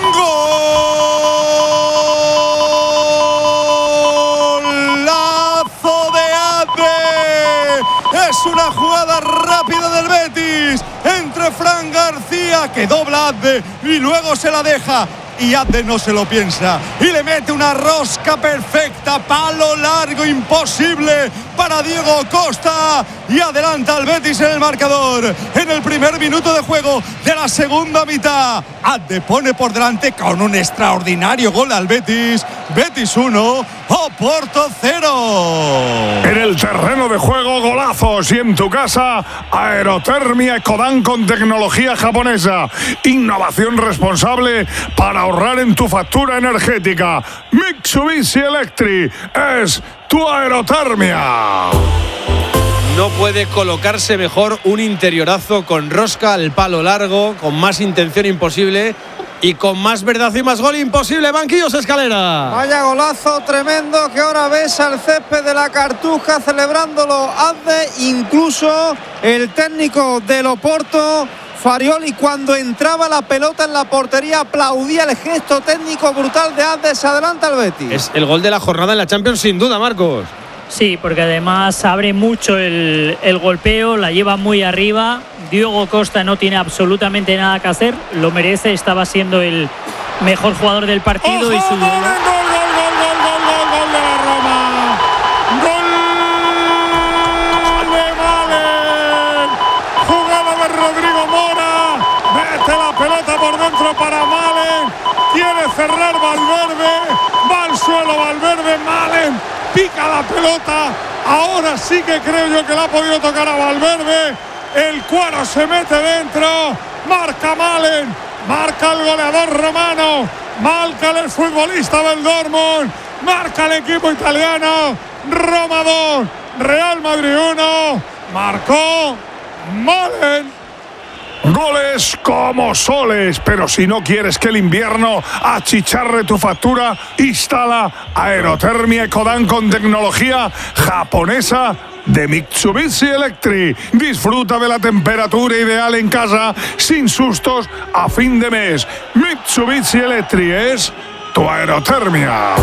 gol. Golazo de Azde. Es una jugada rápida del Betis entre Fran García, que dobla a Azde y luego se la deja. Y Azde no se lo piensa y le mete una rosca perfecta, palo largo, imposible para Diego Costa, y adelanta al Betis en el marcador en el primer minuto de juego de la segunda mitad. Azde pone por delante con un extraordinario gol al Betis. Betis uno, Oporto cero.
En el terreno de juego, golazos. Y en tu casa, Aerotermia Ecodan con tecnología japonesa. Innovación responsable para ahorrar en tu factura energética. Mitsubishi Electric es tu aerotermia.
No puede colocarse mejor un interiorazo con rosca al palo largo, con más intención imposible y con más verdad y más gol imposible. Banquillos Escalera.
Vaya golazo tremendo que ahora ves al césped de la Cartuja celebrándolo Azde, incluso el técnico del Oporto, Farioli, cuando entraba la pelota en la portería aplaudía el gesto técnico brutal de Azde. Se adelanta el Betis.
Es el gol de la jornada en la Champions sin duda, Marcos.
Sí, porque además abre mucho el, el golpeo, la lleva muy arriba. Diego Costa no tiene absolutamente nada que hacer, lo merece, estaba siendo el mejor jugador del partido.
¡Ojo,
y su
gol, gol, gol, gol, gol, gol, gol, gol de la Roma! ¡Gol de Malen! Jugada de Rodrigo Mora. Mete la pelota por dentro para Malen. Quiere cerrar Valverde. Va al suelo Valverde. Malen pica la pelota. Ahora sí que creo yo que la ha podido tocar a Valverde. El cuero se mete dentro. Marca Malen. Marca el goleador romano. Marca el futbolista del Dortmund. Marca el equipo italiano. Roma dos, Real Madrid uno. Marcó Malen. Goles como soles, pero si no quieres que el invierno achicharre tu factura, instala Aerotermia Ecodan con tecnología japonesa de Mitsubishi Electric. Disfruta de la temperatura ideal en casa sin sustos a fin de mes. Mitsubishi Electric es tu aerotermia.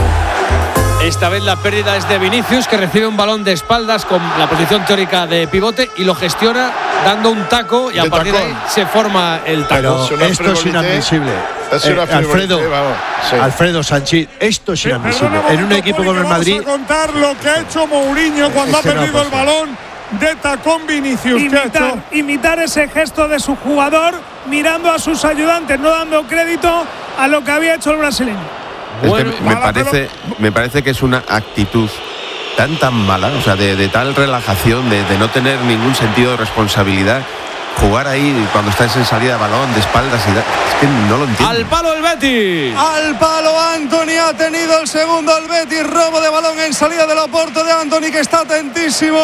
Esta vez la pérdida es de Vinicius, que recibe un balón de espaldas con la posición teórica de pivote y lo gestiona dando un taco, y a
De
partir de
tacón.
ahí se forma el taco.
Pero esto es inadmisible.
Es una
Eh, Alfredo,
frivolité, vamos, sí.
Alfredo Sanchís, esto es inadmisible.
Perdona un
En un
momento,
equipo
Poli,
como el
que vamos
Madrid,
a contar lo que ha hecho Mourinho cuando
Es que
ha
no
perdido el
pasa.
balón de tacón Vinicius. ¿Qué ha
Imitar,
hecho?
imitar ese gesto de su jugador, mirando a sus ayudantes, no dando crédito a lo que había hecho el brasileño.
Es que
Bueno,
me parece, me parece que es una actitud tan tan mala, o sea, de, de tal relajación, de, de no tener ningún sentido de responsabilidad. Jugar ahí cuando estás en salida de balón, de espaldas y da, es que no lo entiendo.
Al palo el Betis.
Al palo Anthony, ha tenido el segundo el Betis, robo de balón en salida del Oporto de Anthony, que está atentísimo.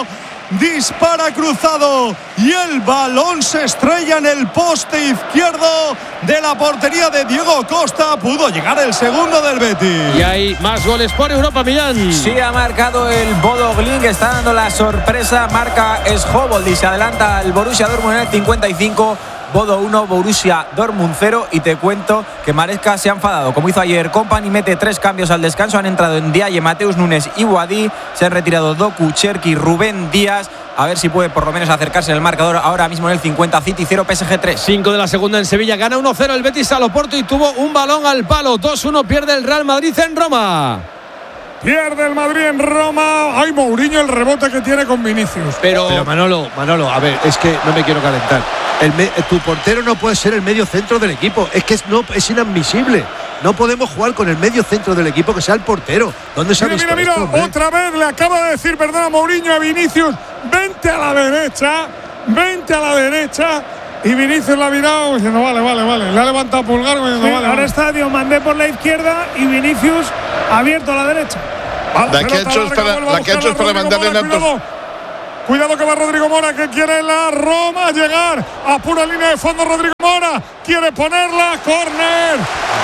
Dispara cruzado y el balón se estrella en el poste izquierdo de la portería de Diego Costa. Pudo llegar el segundo del Betis.
Y hay más goles por Europa, Millán.
Sí, ha marcado el Bodo Glimt, que está dando la sorpresa. Marca Schobold y se adelanta el Borussia Dortmund en el cincuenta y cinco. Bodo uno, Borussia Dortmund cero. Y te cuento que Maresca se ha enfadado, como hizo ayer Kompany, mete tres cambios al descanso. Han entrado en Ndiaye, Mateus Nunes y Boadí. Se han retirado Doku, Cherki, Rubén Díaz. A ver si puede por lo menos acercarse en el marcador ahora mismo en el cincuenta. City cero, P S G tres.
cinco de la segunda en Sevilla. Gana uno cero el Betis al Oporto y tuvo un balón al palo. dos uno pierde el Real Madrid en Roma.
Pierde el Madrid en Roma. Ay, Mourinho, el rebote que tiene con Vinicius.
Pero, Pero Manolo, Manolo, a ver, es que no me quiero calentar. El me, tu portero no puede ser el medio centro del equipo. Es que es, no, es inadmisible. No podemos jugar con el medio centro del equipo que sea el portero. ¿Dónde se ha
mira,
visto
mira,
esto,
mira, otra vez le acaba de decir, perdona, Mourinho a Vinicius, vente a la derecha, vente a la derecha. Y Vinicius la ha mirado diciendo, vale, vale, vale. Le ha levantado pulgar diciendo,
sí,
vale.
Ahora
vale.
está Diomandé por la izquierda y Vinicius abierto a la derecha.
Vale,
la que ha hecho es para, la que ha hecho es para levantarle en altos.
Cuidado, cuidado que va Rodrigo Mora, que quiere la Roma llegar a pura línea de fondo. Rodrigo Mora quiere ponerla, córner.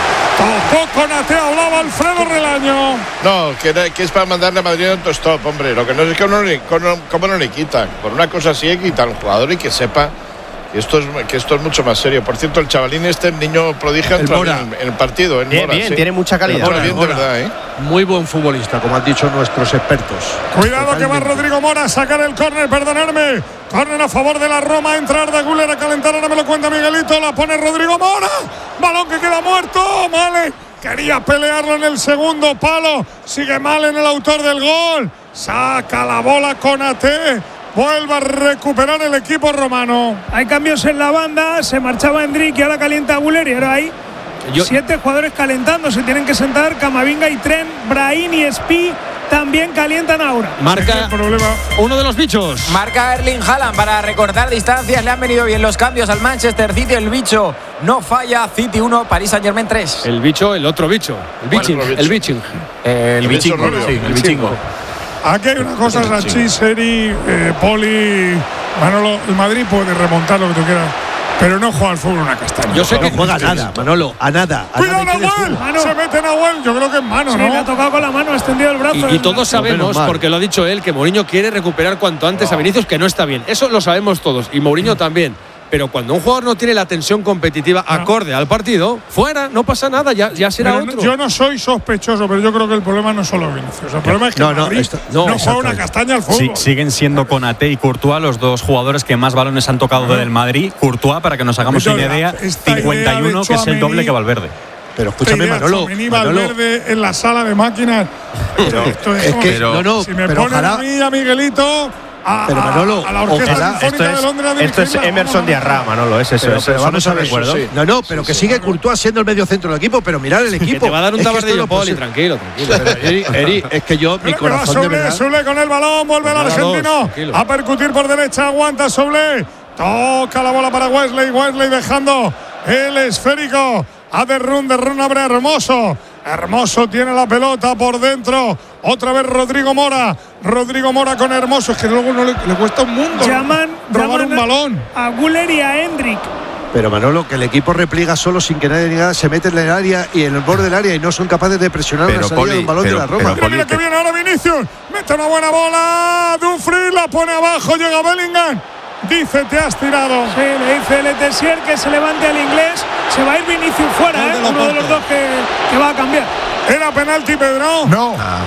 Tocó Konaté, hablaba Alfredo Relaño.
No, que, que es para mandarle a Madrid en autostop, hombre. Lo que no es que no, cómo no le quitan. Por una cosa así, quitan un jugador y que sepa que esto es que esto es mucho más serio. Por cierto, el chavalín este, el niño prodigio, en, en el partido. En
bien,
Mora,
bien,
sí.
tiene mucha calidad.
Mora, bien, de verdad, ¿eh?
Muy buen futbolista, como han dicho nuestros expertos.
Cuidado
Totalmente.
que va Rodrigo Mora a sacar el córner, perdonadme. Córner a favor de la Roma, entrar de Güler a calentar, ahora me lo cuenta Miguelito, la pone Rodrigo Mora. Balón que queda muerto, Male. Quería pelearlo en el segundo palo. Sigue mal en el autor del gol. Saca la bola Konaté. Vuelve a recuperar el equipo romano.
Hay cambios en la banda. Se marchaba Endrick y ahora calienta Güler. Y ahora hay Yo... siete jugadores calentando. Se tienen que sentar Camavinga y Trent, Brahim y Spi. También calientan ahora.
Marca uno de los bichos.
Marca Erling Haaland para recortar distancias. Le han venido bien los cambios al Manchester City. El bicho no falla. City uno, Paris Saint-Germain tres.
El bicho, el otro bicho. El biching.
Bueno,
el biching.
Eh, el, el bichingo. Sí, el bichingo.
Aquí hay una cosa, Rachi, Seri, eh, Poli, Manolo. El Madrid puede remontar lo que tú quieras, pero no juega al fútbol una castaña.
Yo sé que no juega a nada, Manolo, a nada. A
¡Cuidado,
nada
Nahuel! Se mete Nahuel, yo creo que es mano,
sí,
¿no?
le ha tocado con la mano, ha extendido el brazo.
Y, y todos sabemos, porque lo ha dicho él, que Mourinho quiere recuperar cuanto antes no. a Vinicius, que no está bien. Eso lo sabemos todos, y Mourinho también. Pero cuando un jugador no tiene la tensión competitiva no. acorde al partido, fuera, no pasa nada, ya, ya será
pero
otro.
No, yo no soy sospechoso, pero yo creo que el problema no es solo Vinicius. El problema es que
no, no,
Madrid
esto,
no, no juega una castaña al fútbol.
Sí, siguen siendo Konaté y Courtois los dos jugadores que más balones han tocado no. del Madrid. Courtois, para que nos hagamos una idea, cincuenta y uno, que es el doble que Valverde.
Pero escúchame, Manolo, Manolo.
Valverde en la sala de máquinas. Pero esto es,
es que,
pero,
no, no,
si me
pero
ponen
ojalá,
a mí y a Miguelito… A,
pero Manolo,
a la Orquesta
ojalá,
Sinfónica
esto es,
de Londres
esto es Emerson Diarra, Manolo, es eso.
Pero,
es,
pero
eso
vamos
no
a ver,
recuerdo.
sí. No, no, pero que sigue Courtois siendo el medio centro del equipo, pero mirad el equipo.
Que te va a dar un
es
tabardillo,
no
Poli, tranquilo, tranquilo.
Pero, Eri, Eri, es que yo, mi corazón de verdad…
Soule con el balón, vuelve el argentino dos, a percutir por derecha, aguanta Soule. Toca la bola para Wesley, Wesley dejando el esférico a Derrún, Derrún abre Hermoso. Hermoso tiene la pelota por dentro. Otra vez Rodrigo Mora. Rodrigo Mora con Hermoso. Es que luego no le, le cuesta un mundo
llaman,
robar
llaman
un balón.
A Güler y a Endrick.
Pero Manolo, que el equipo repliega solo sin que nadie diga, se mete en el área y en el borde del área y no son capaces de presionar
pero
la salida
Poli,
de un balón
pero,
de la Roma.
Mira, mira que viene ahora Vinicius. Mete una buena bola. Dumfries la pone abajo. Llega Bellingham. Dice, te has tirado.
Sí, le dice Letessier que se levante al inglés. Se va a ir Vinicius fuera, ¿eh? Uno de los dos que, que va a cambiar.
¿Era penalti, Pedro?
No.
Ah.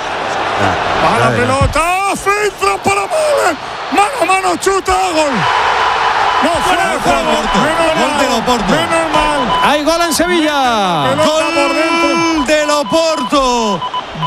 Va la pelota. Filtra para Malen. Mano a mano, chuta, gol. No, fuera de juego. Menos mal. Oporto. Menos mal.
Hay gol en Sevilla.
Gol del Oporto.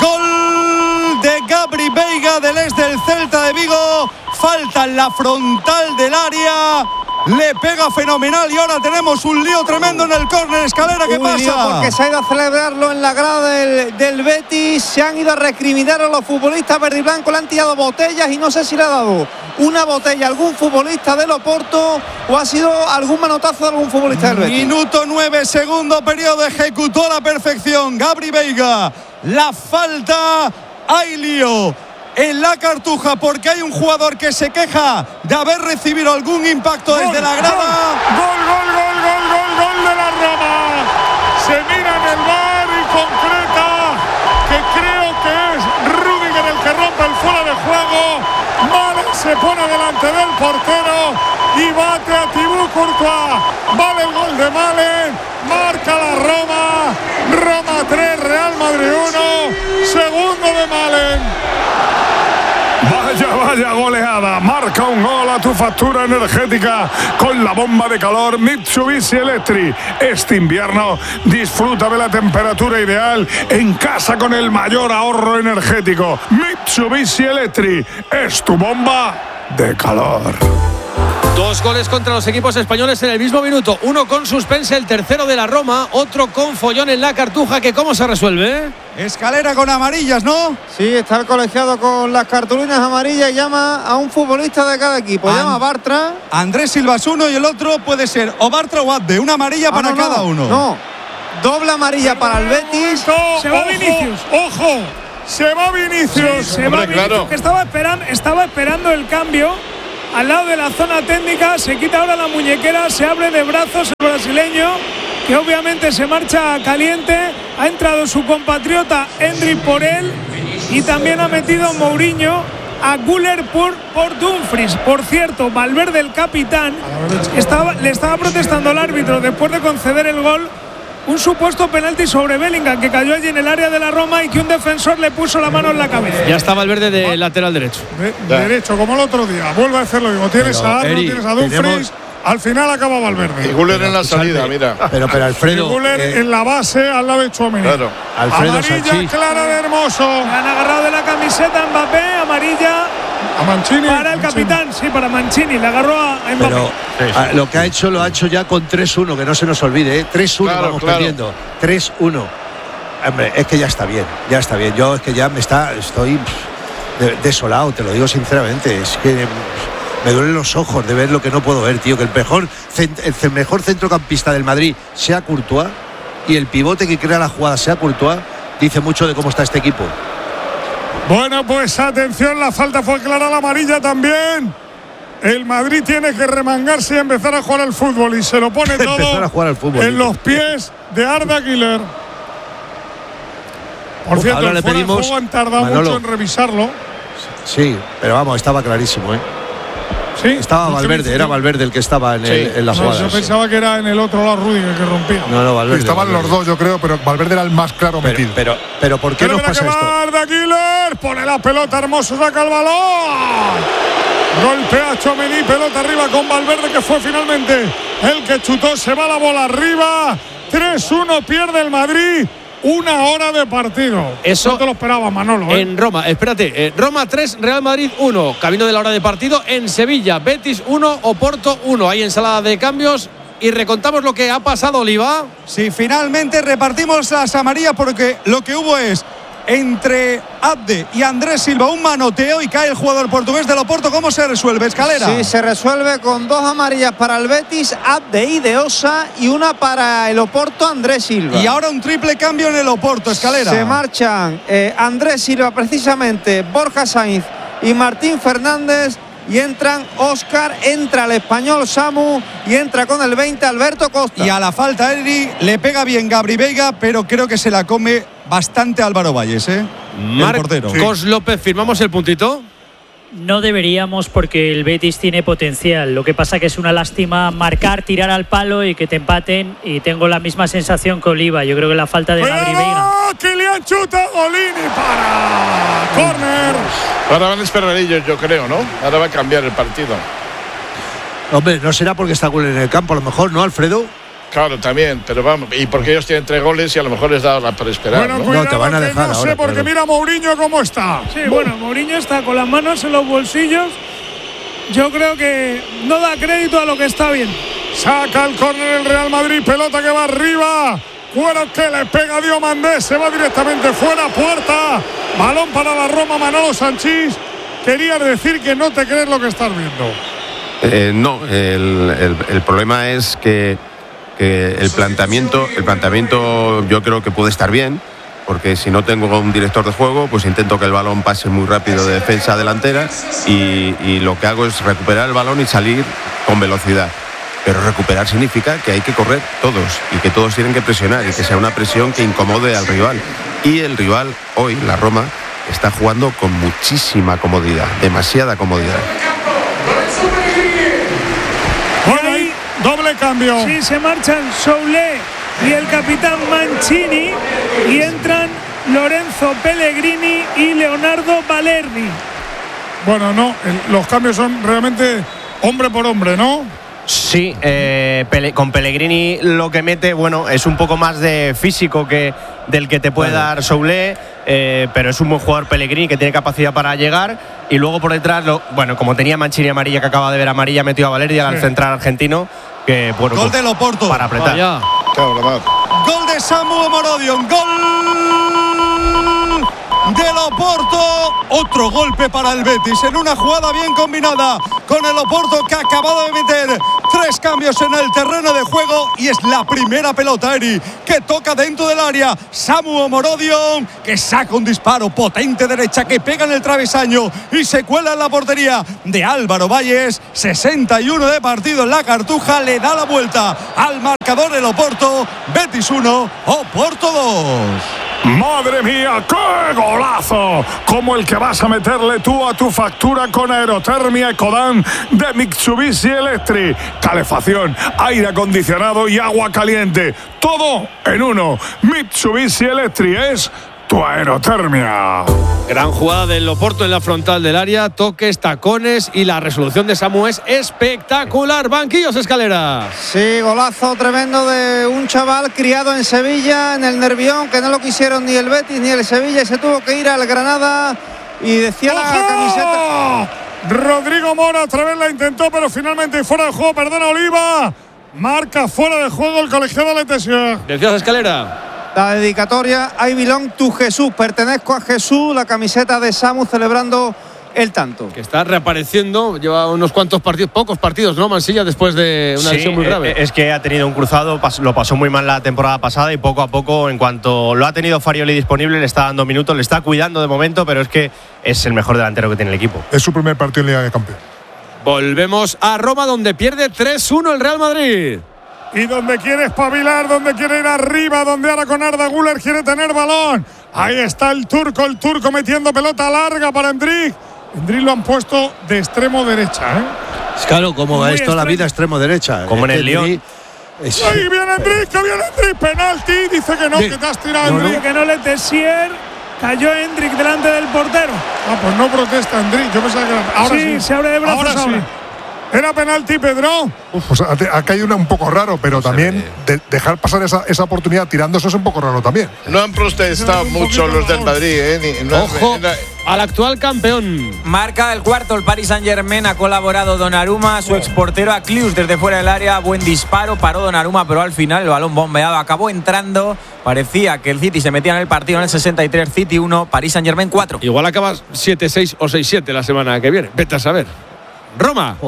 Gol de Gabri Veiga del ex del Celta de Vigo. Falta en la frontal del área. Le pega fenomenal y ahora tenemos un lío tremendo en el córner. Escalera, ¿qué
un
pasa?
Lío porque se ha ido a celebrarlo en la grada del, del Betis. Se han ido a recriminar a los futbolistas verde y blanco. Le han tirado botellas y no sé si le ha dado una botella a algún futbolista del Oporto o ha sido algún manotazo de algún futbolista del Betis.
Minuto nueve, segundo periodo. Ejecutó a la perfección Gabri Veiga. La falta, hay lío en la Cartuja porque hay un jugador que se queja de haber recibido algún impacto
gol,
desde la grada.
Gol, gol, gol, gol, gol, gol de la Roma. Se mira en el bar y concreta que creo que es Rüdiger el que rompe el fuera de juego. Malen se se pone delante del portero y bate a Thibaut Courtois. Vale el gol de Malen, marca la Roma. Roma tres, Real Madrid uno, segundo de Malen. Vaya, vaya goleada. Marca un gol a tu factura energética con la bomba de calor Mitsubishi Electric. Este invierno disfruta de la temperatura ideal en casa con el mayor ahorro energético. Mitsubishi Electric es tu bomba de calor.
Dos goles contra los equipos españoles en el mismo minuto. Uno con suspense, el tercero de la Roma. Otro con follón en la Cartuja. ¿Que cómo se resuelve?
Escalera con amarillas, ¿no?
Sí, está el colegiado con las cartulinas amarillas y llama a un futbolista de cada equipo.
An-
llama a Bartra.
Andrés Silva es uno y el otro puede ser o Bartra o Abde. Una amarilla
Ah,
para
no,
cada
no,
uno.
No, doble amarilla para el Betis.
Se va
ojo,
Vinicius.
¡Ojo! Se va Vinicius.
Sí, se va
Hombre,
Vinicius,
claro.
que estaba esperando, estaba esperando el cambio al lado de la zona técnica. Se quita ahora la muñequera, se abre de brazos el brasileño, que obviamente se marcha caliente. Ha entrado su compatriota Henry por él y también ha metido Mourinho a Güler por, por Dumfries. Por cierto, Valverde, el capitán, estaba, le estaba protestando al árbitro después de conceder el gol un supuesto penalti sobre Bellingham, que cayó allí en el área de la Roma y que un defensor le puso la mano en la cabeza.
Ya está Valverde de lateral derecho.
De, derecho, como el otro día. Vuelve a hacer lo mismo. Tienes
Pero,
a Arno,
Eri,
tienes a Dumfries.
tenemos-
Al final acaba Valverde.
Y Güler en la salida,
Salve.
mira.
Pero, pero Alfredo.
Y Güler
eh,
en la base al lado de Tchouaméni.
Claro.
Alfredo
Amarilla
Sanchís.
clara de Hermoso.
Le han agarrado de la camiseta a Mbappé, amarilla
A Mancini.
para el capitán, sí, para Mancini, le agarró a a Mbappé.
Pero ah, lo que ha hecho lo ha hecho ya con tres uno, que no se nos olvide, ¿eh? tres uno
Claro,
vamos
claro.
perdiendo. tres uno. Hombre, es que ya está bien, ya está bien. Yo es que ya me está, estoy pff, de- desolado, te lo digo sinceramente. Es que pff, me duelen los ojos de ver lo que no puedo ver, tío. Que el mejor, cent- el mejor centrocampista del Madrid sea Courtois y el pivote que crea la jugada sea Courtois, dice mucho de cómo está este equipo.
Bueno, pues atención, la falta fue clara, la amarilla también. El Madrid tiene que remangarse y empezar a jugar al fútbol y se lo pone todo
Empezar a jugar al fútbol,
en
dice.
los pies de Arda Güler. Por
Uf,
cierto,
ahora
el
le
fuera de
pedimos-
juego han tardado
Manolo.
mucho en revisarlo.
Sí, pero vamos, estaba clarísimo, ¿eh?
Sí,
Estaba
no sé,
Valverde,
yo-
era Valverde el que estaba en, el- en la
No,
jugada.
yo
sí.
pensaba que era en el otro lado Rüdiger que rompía.
No, no, Valverde.
Estaban
Valverde.
los dos, yo creo, pero Valverde era el más claro
Pero,
metido.
pero, pero ¿por qué
Pero
nos
mira
pasa
que
esto?
va Arda Güler, pone la pelota, Hermoso saca el balón. Golpea a Tchouaméni, pelota arriba con Valverde, que fue finalmente el que chutó, se va la bola arriba. tres uno pierde el Madrid. Una hora de partido.
Eso
no te lo esperaba, Manolo. ¿eh?
En Roma, espérate, eh, Roma tres, Real Madrid uno, camino de la hora de partido. En Sevilla, Betis uno, Oporto uno. Hay ensalada de cambios y recontamos lo que ha pasado, Oliva.
Sí, finalmente repartimos las amarillas porque lo que hubo es entre Abde y Andrés Silva un manoteo y cae el jugador portugués del Oporto. ¿Cómo se resuelve, Escalera?
Sí, se resuelve con dos amarillas para el Betis, Abde y De Osa, y una para el Oporto, Andrés Silva.
Y ahora un triple cambio en el Oporto, Escalera.
Se marchan eh, Andrés Silva, precisamente Borja Sainz y Martín Fernández, y entran Óscar, entra el español Samu y entra con el veinte Alberto Costa.
Y a la falta, Eri, le pega bien Gabri Veiga, pero creo que se la come bastante Álvaro Valles, ¿eh? el portero.
Marcos López, ¿firmamos el puntito?
No deberíamos porque el Betis tiene potencial. Lo que pasa que es una lástima marcar, tirar al palo y que te empaten. Y tengo la misma sensación que Oliva. Yo creo que la falta de Gabri Veiga.
Kylian chuta, Golini para córner.
Ahora van a esperar ellos, yo creo, ¿no? Ahora va a cambiar el partido.
Hombre, no será porque está Güler en el campo, a lo mejor, ¿no, Alfredo?
Claro, también, pero vamos, y porque ellos tienen tres goles y a lo mejor les da la para esperar.
Bueno,
¿no?
cuidado,
No, te van a
que
dejar
no sé,
ahora,
porque
claro.
mira Mourinho cómo está.
Sí, bueno, Mourinho está con las manos en los bolsillos. Yo creo que no da crédito a lo que está bien.
Saca el córner el Real Madrid, pelota que va arriba. Cuero que le pega a Diomandé, se va directamente fuera, puerta. Balón para la Roma, Manolo Sanchís. Querías decir que no te crees lo que estás viendo.
Eh, no, el, el- el problema es que, que el planteamiento, el planteamiento yo creo que puede estar bien, porque si no tengo un director de juego, pues intento que el balón pase muy rápido de defensa a delantera y, y lo que hago es recuperar el balón y salir con velocidad. Pero recuperar significa que hay que correr todos y que todos tienen que presionar y que sea una presión que incomode al rival. Y el rival hoy, la Roma, está jugando con muchísima comodidad, demasiada comodidad.
Bueno, ahí
doble cambio.
Sí, se marchan Soule y el capitán Mancini y entran Lorenzo Pellegrini y Leonardo Balerdi.
Bueno, no, el, los cambios son realmente hombre por hombre, ¿no?
Sí, eh, Pele, con Pellegrini lo que mete, bueno, es un poco más de físico que del que te puede
Claro.
dar Soule, eh, pero es un buen jugador Pellegrini que tiene capacidad para llegar. Y luego por detrás, lo, bueno, como tenía Mancini amarilla, que acaba de ver amarilla, metió a Balerdi al
Sí.
central argentino, que bueno,
Gol
pues,
del Oporto.
para apretar.
Vaya.
Gol de Samu Morodion. Gol del Oporto. Otro golpe para el Betis en una jugada bien combinada con el Oporto, que ha acabado de meter tres cambios en el terreno de juego y es la primera pelota, Eri, que toca dentro del área. Samu Morodion, que saca un disparo potente derecha que pega en el travesaño y se cuela en la portería de Álvaro Valles. sesenta y uno de partido en la Cartuja, le da la vuelta al marcador el Oporto. Betis uno, Oporto dos.
¡Madre mía, qué golazo! Como el que vas a meterle tú a tu factura con Aerotermia Ecodan de Mitsubishi Electric. Calefacción, aire acondicionado y agua caliente. Todo en uno. Mitsubishi Electric es tu aerotermia.
Gran jugada del Oporto en la frontal del área, toques, tacones y la resolución de Samu es espectacular. Banquillos, Escalera.
Sí, golazo tremendo de un chaval criado en Sevilla, en el Nervión, que no lo quisieron ni el Betis ni el Sevilla y se tuvo que ir al Granada. Y decía la camiseta.
Rodrigo Mora otra vez la intentó, pero finalmente fuera de juego. Perdona, Oliva. Marca fuera de juego el colegiado Letesía.
Decías, Escalera.
La dedicatoria I belong to Jesús, pertenezco a Jesús, la camiseta de Samu celebrando el tanto.
Que está reapareciendo, lleva unos cuantos partidos, pocos partidos, ¿no, Mansilla? Después de una
Sí,
lesión muy grave.
Es que ha tenido un cruzado, lo pasó muy mal la temporada pasada y poco a poco, en cuanto lo ha tenido Farioli disponible, le está dando minutos, le está cuidando de momento, pero es que es el mejor delantero que tiene el equipo.
Es su primer partido en Liga de Campeones.
Volvemos a Roma, donde pierde tres uno el Real Madrid.
Y donde quiere espabilar, donde quiere ir arriba, donde ahora con Arda Güler quiere tener balón. Ahí está el turco, el turco metiendo pelota larga para Endrick. Endrick lo han puesto de extremo derecha, ¿eh?
Claro, como
Muy
es toda la
extremo.
vida extremo derecha.
Como en el Lyon.
Es-
Ahí viene Endrick, que viene Endrick, penalti. Dice que no,
Sí.
que te has tirado,
Dice
Endrick.
que no le Tessier, cayó Hendrik delante del portero.
Ah, pues no protesta Endrick. Yo pensaba que era. Ahora sí,
Sí, se abre de brazos
Ahora sí.
ahora.
Era penalti, Pedro.
Pues ha, ha caído una un poco raro, pero también de- dejar pasar esa, esa oportunidad tirando eso es un poco raro también.
No han protestado mucho los del Madrid, ¿eh? Ni- no-
Ojo
no-
al actual campeón.
Marca el cuarto, el Paris Saint-Germain, ha colaborado Donnarumma, su exportero a Cluj desde fuera del área, buen disparo, paró Donnarumma, pero al final el balón bombeado acabó entrando, parecía que el City se metía en el partido en el sesenta y tres, City uno, Paris Saint-Germain cuatro.
Igual acabas siete seis o seis siete la semana que viene, vete a saber. Roma.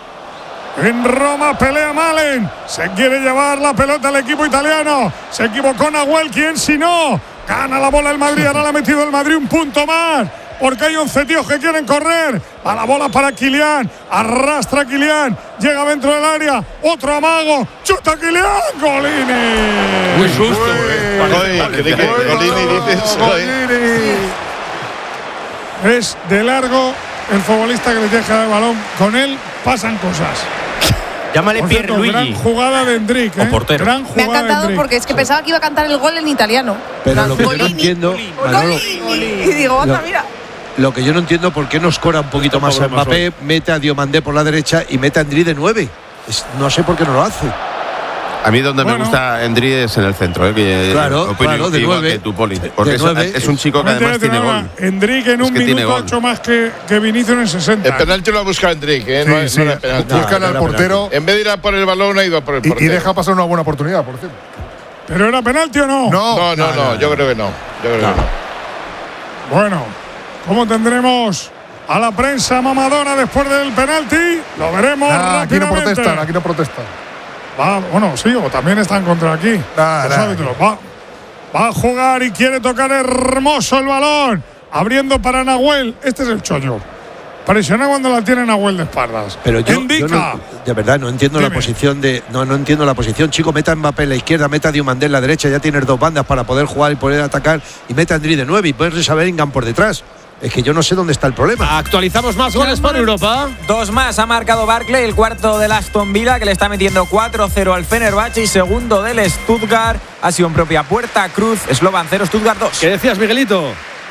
En Roma pelea Malen. Se quiere llevar la pelota al equipo italiano. Se equivocó Nahuel. ¿Quién si no? Gana la bola el Madrid. Ahora le ha metido el Madrid un punto más. Porque hay once tíos que quieren correr. A la bola para Kylian. Arrastra a Kylian. Llega dentro del área. Otro amago. Chuta Kylian. Golini.
Muy susto, eh.
Joder, creí que Golini dices. joder.
Es de largo el futbolista que le deja el balón. Con él pasan cosas.
Llámale
Por cierto, gran
Pierluigi.
jugada de Endrick, ¿eh?
O portero.
Gran
Me ha
jugada de
encantado
Endrick.
porque es que pensaba que iba a cantar el gol en italiano.
Pero lo que yo no
Golini.
entiendo, Manolo,
Golini. Y digo, anda,
Lo-
mira.
lo que yo no entiendo por qué no escora un poquito más a
Tampoco
Mbappé, mete a Diomandé por la derecha y mete a Endrick de nueve. Es- no sé por qué no lo hace.
A mí donde
Bueno.
me gusta Endri es en el centro, ¿eh? Que
Claro,
opino
claro, de
igual
nueve.
que tú, Poli. Porque
De
es,
nueve.
es un chico que además tiene gol.
Endrick en
Es
un
que tiene
minuto ha
gol.
hecho más que, que Vinicius en sesenta.
El penalti lo ha buscado Endrick, ¿eh? No,
Sí,
es-
sí.
no era penalti.
Buscan
No,
al
no era
portero
En vez de ir a por el balón, ha ido a por el
y, y
portero.
deja pasar una buena oportunidad, por cierto.
¿Pero era penalti o no?
No,
No, no, no, yo creo que no. Yo creo que no.
Bueno, ¿cómo tendremos a la prensa mamadora después del penalti? Lo veremos
Nah, aquí no
rápidamente.
protestan, aquí no protestan.
Va, bueno, sí, o también están contra aquí.
Nah,
Los
nah.
árbitros. Va, va a jugar y quiere tocar hermoso el balón. Abriendo para Nahuel. Este es el chollo. Presiona cuando la tienen a Nahuel de espaldas.
Pero yo,
Indica.
yo no, de verdad no entiendo
Dime.
la posición de no no entiendo la posición, chico. Meta a Mbappé en la izquierda, meta a Diomandé en la derecha, ya tienes dos bandas para poder jugar y poder atacar, y meta a Andri de nueve y ponerse a Bellingham por detrás. Es que yo no sé dónde está el problema.
Actualizamos más goles para Europa.
Dos más ha marcado Barkley, el cuarto del Aston Villa, que le está metiendo cuatro cero al Fenerbahce, y segundo del Stuttgart. Ha sido en propia puerta. Cruz, Slovan cero, Stuttgart dos.
¿Qué decías, Miguelito?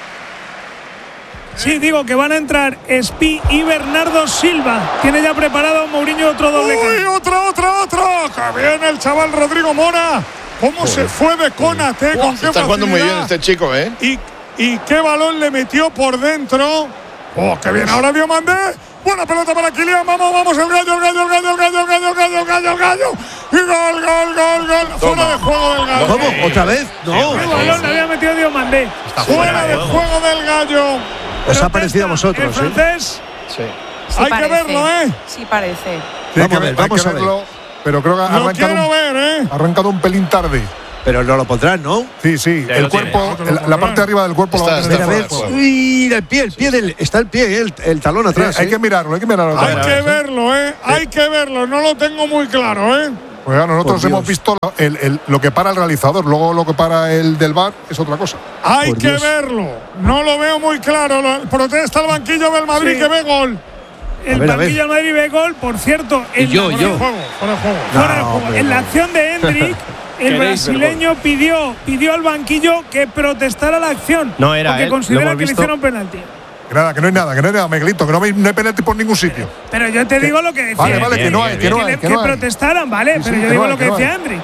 Sí, digo que van a entrar Spi y Bernardo Silva. Tiene ya preparado Mourinho otro doble.
¡Uy, otro, otro, otro! ¡Que viene el chaval Rodrigo Mora! ¿Cómo Joder. se fue de Konaté? ¿Con qué
Está jugando muy bien este chico, ¿eh?
Y, y qué balón le metió por dentro. ¡Oh, qué bien! Ahora Diomandé. Buena pelota para Kylian. Vamos, vamos, el gallo, el gallo, el gallo, el gallo, el gallo, el gallo, el gallo, el gallo. Y gol, gol, gol, gol. Fuera de juego del gallo.
¿Cómo? ¿Otra vez? No.
El balón le había metido Diomandé.
Fuera de juego del gallo.
Os ha parecido a vosotros,
¿El francés?
Sí.
Sí
Hay
parece.
que verlo, ¿eh?
Sí parece.
Tiene
Vamos a
que
ver,
hay
vamos
que
a ver.
verlo, pero creo que ha
Lo
arrancado,
quiero
un,
ver, ¿eh?
ha arrancado un pelín tarde.
Pero no lo pondrán, ¿no?
Sí, sí.
Ya
El
lo
cuerpo,
tiene.
el- la parte de arriba del cuerpo lo va a
Está-
tener
Mira, a ver.
fuera de juego.
Mira el pie, el pie del, está el pie, el, el talón atrás.
Hay
¿eh?
que mirarlo, hay que mirarlo.
Hay
otra
que
vez, ¿eh?
verlo, ¿eh? Hay que verlo. No lo tengo muy claro, ¿eh?
Pues ya, nosotros
Por
hemos
Dios.
visto el- el- lo que para el realizador, luego lo que para el del V A R es otra cosa.
Hay
Por
que
Dios.
verlo. No lo veo muy claro. Lo- protesta el banquillo del Madrid
Sí.
que ve gol.
El
A ver, a ver.
banquillo del Madrid ve gol, por cierto.
Y
en
yo,
la,
y yo.
Juego, fuera de juego.
fuera de
No,
juego.
hombre,
En la
no.
acción de Hendrik, el
Queréis ver
brasileño pidió, pidió al banquillo que protestara la acción.
No era
porque
él, lo
considera
hemos
que le
visto.
hicieron penalti.
Que nada, que no hay nada, que no hay nada, Miguelito, que no hay, no hay penalti por ningún sitio.
Pero yo te digo lo que decía.
Vale, vale, que no hay, que no
que,
hay,
le-
que
que
no hay.
protestaran, vale,
Sí,
pero
sí,
yo
que
digo
no hay,
lo que
que no
decía
hay.
Hendrik.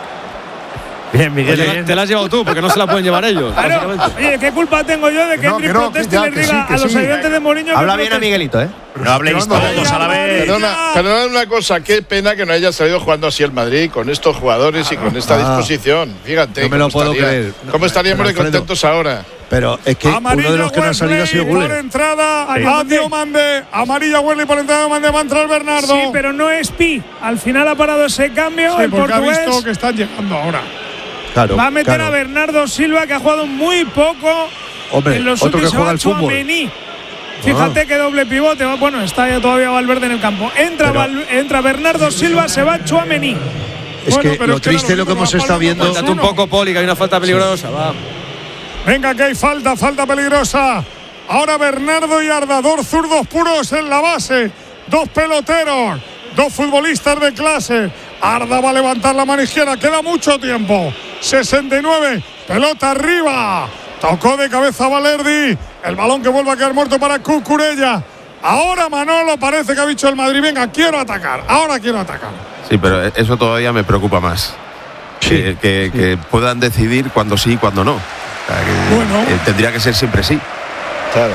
Bien, Miguel.
Oye,
bien.
te la has llevado tú, porque no se la pueden llevar ellos.
Claro.
básicamente.
Oye, ¿qué culpa tengo yo de que
Que no,
Hendrik
que no,
proteste
que
y
ya,
les
que
diga
sí, que
a los
sí.
ayudantes de Mourinho que
Habla bien a
protesten?
Miguelito, ¿eh?
No habléis
todos,
a la vez.
Perdona, perdona una cosa, qué pena que no haya salido jugando así el Madrid, con estos jugadores y con esta
Ah.
disposición. Fíjate.
No me lo
cómo
puedo
estaría-
creer.
¿Cómo
No,
estaríamos
pero,
de
Alfredo,
contentos ahora?
Pero es que
Amarilla
uno de los que no ha salido ha sido
Wesley por
Guller.
entrada a
Diomandé.
Diomandé. Amarilla Wesley por entrada a Diomandé. Va a entrar Bernardo.
Sí, pero no es Pi. Al final ha parado ese cambio.
Sí,
el
porque ha
portugués
visto que están llegando ahora.
Claro,
va a meter
claro.
a Bernardo Silva, que ha jugado muy poco.
Hombre,
en los
otro que
últimos
juega al
se va
fútbol.
Tchouaméni. Fíjate que doble pivote. Bueno, está ya todavía Valverde en el campo. Entra,
Pero-
Val- entra Bernardo Silva, se va Tchouaméni.
Es
Bueno,
que
pero
lo
es que
triste es
no
lo que
nos
hemos
vamos
estado
a palmar
viendo.
con
Date un poco, Poli, que hay una falta peligrosa. Va.
Venga, que hay falta, falta peligrosa. Ahora Bernardo y Arda, dos zurdos puros en la base. Dos peloteros, dos futbolistas de clase. Arda va a levantar la mano izquierda, queda mucho tiempo. sesenta y nueve, pelota arriba. Tocó de cabeza Valerdi. El balón que vuelve a quedar muerto para Cucurella. Ahora Manolo parece que ha dicho el Madrid, venga, quiero atacar. Ahora quiero atacar.
Sí, pero eso todavía me preocupa más. que, que- que puedan decidir cuando sí y cuando no. O sea, que,
Bueno.
eh, tendría que ser siempre sí.
Claro.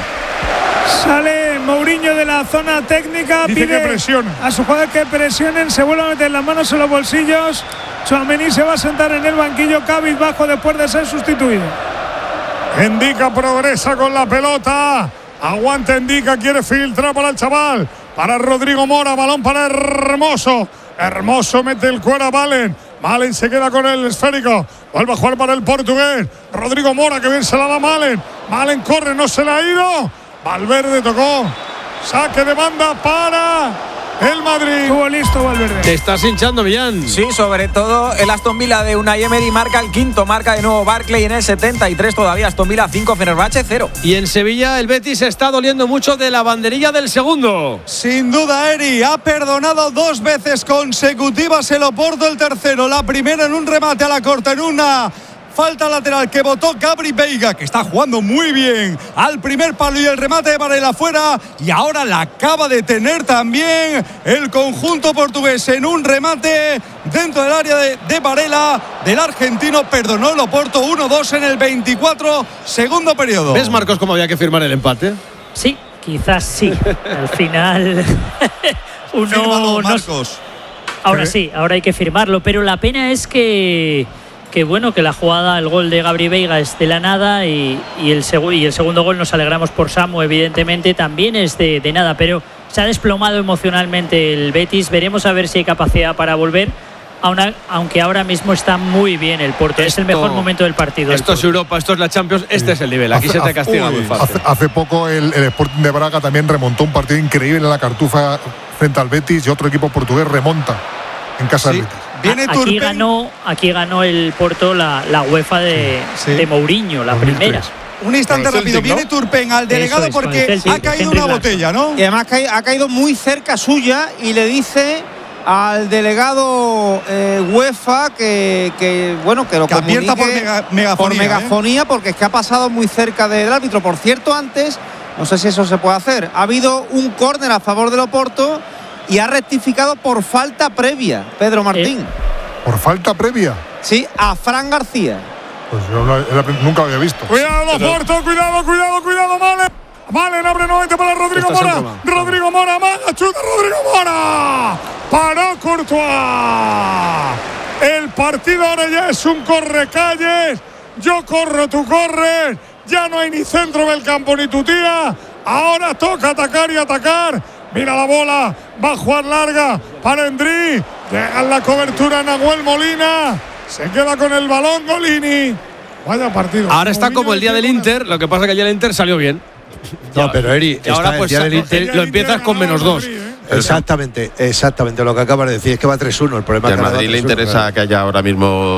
Sale Mourinho de la zona técnica.
Dice
pide
que presionen.
a sus jugadores que presionen. Se vuelve a meter las manos en los bolsillos. Tchouaméni se va a sentar en el banquillo cabizbajo después de ser sustituido.
Indica progresa con la pelota. Aguanta Indica, quiere filtrar para el chaval. Para Rodrigo Mora, balón para Hermoso. Hermoso mete el cuero a Valen. Malen se queda con el esférico. Vuelve a jugar para el portugués. Rodrigo Mora, que bien se la da Malen. Malen corre, no se la ha ido. Valverde tocó. Saque de banda para el Madrid.
Estuvo listo Valverde.
Te estás hinchando, Millán.
Sí, sobre todo el Aston Villa de Unai Emery marca el quinto, marca de nuevo Barkley en el setenta y tres todavía. Aston Villa cinco, Fenerbahce cero.
Y en Sevilla el Betis está doliendo mucho de la banderilla del segundo.
Sin duda, Eri ha perdonado dos veces consecutivas el Oporto, el tercero. La primera en un remate a la corta, en una falta lateral que votó Gabri Veiga, que está jugando muy bien al primer palo, y el remate de Varela afuera. Y ahora la acaba de tener también el conjunto portugués en un remate dentro del área de, de Varela, del argentino. Perdonó el Oporto uno dos en el veinticuatro, segundo periodo.
¿Ves, Marcos, cómo había que firmar el empate?
Sí, quizás sí. Al final uno
Fírmalo,
no-
Marcos.
Ahora sí, ahora hay que firmarlo, pero la pena es que que bueno, que la jugada, el gol de Gabri Veiga es de la nada, y, y, el, segu y el segundo gol, nos alegramos por Samu, evidentemente, también es de, de nada, pero se ha desplomado emocionalmente el Betis. Veremos a ver si hay capacidad para volver, Auna, aunque ahora mismo está muy bien el Porto. Esto, es el mejor momento del partido.
Esto es Europa, esto es la Champions, este es el nivel. Aquí hace, se te castiga uy, muy fácil.
Hace, hace poco el, el Sporting de Braga también remontó un partido increíble en la Cartuja frente al Betis, y otro equipo portugués remonta en casa sí. del Betis.
Viene A, aquí, ganó, aquí ganó el Porto la, la UEFA de, sí. de Mourinho, la primera.
Un instante Pero rápido, Celtic, viene ¿no? Turpen al delegado es, porque Celtic, ha caído una botella, ¿no?
Y además ha caído muy cerca suya y le dice al delegado eh, UEFA que, que bueno que lo
que advierta por mega, megafonía,
por megafonía ¿eh? Porque es que ha pasado muy cerca del árbitro. Por cierto, antes, no sé si eso se puede hacer, ha habido un córner a favor del Oporto y ha rectificado por falta previa, Pedro Martín. ¿Eh?
¿Por falta previa?
Sí, a Fran García.
Pues yo no, nunca lo había visto.
Cuidado, Oporto, cuidado, cuidado, cuidado, vale. Vale, abre nuevamente para Rodrigo Mora. Rodrigo Mora, mala chuta, Rodrigo Mora. Paró Courtois. El partido ahora ya es un correcalles. Yo corro, tú corres. Ya no hay ni centro del campo ni tu tía. Ahora toca atacar y atacar. Mira la bola. Va a jugar larga para Endri. Llega en la cobertura Nahuel Molina. Se queda con el balón Golini. Vaya partido.
Ahora está como el día del Inter. Lo que pasa es que el día del Inter salió bien.
No, ya, pero Eri,
ahora pues
el Inter,
lo empiezas con menos dos.
Exactamente, exactamente. Lo que acabas de decir es que va tres uno. El problema
y
es
que a Madrid le interesa claro. que haya ahora mismo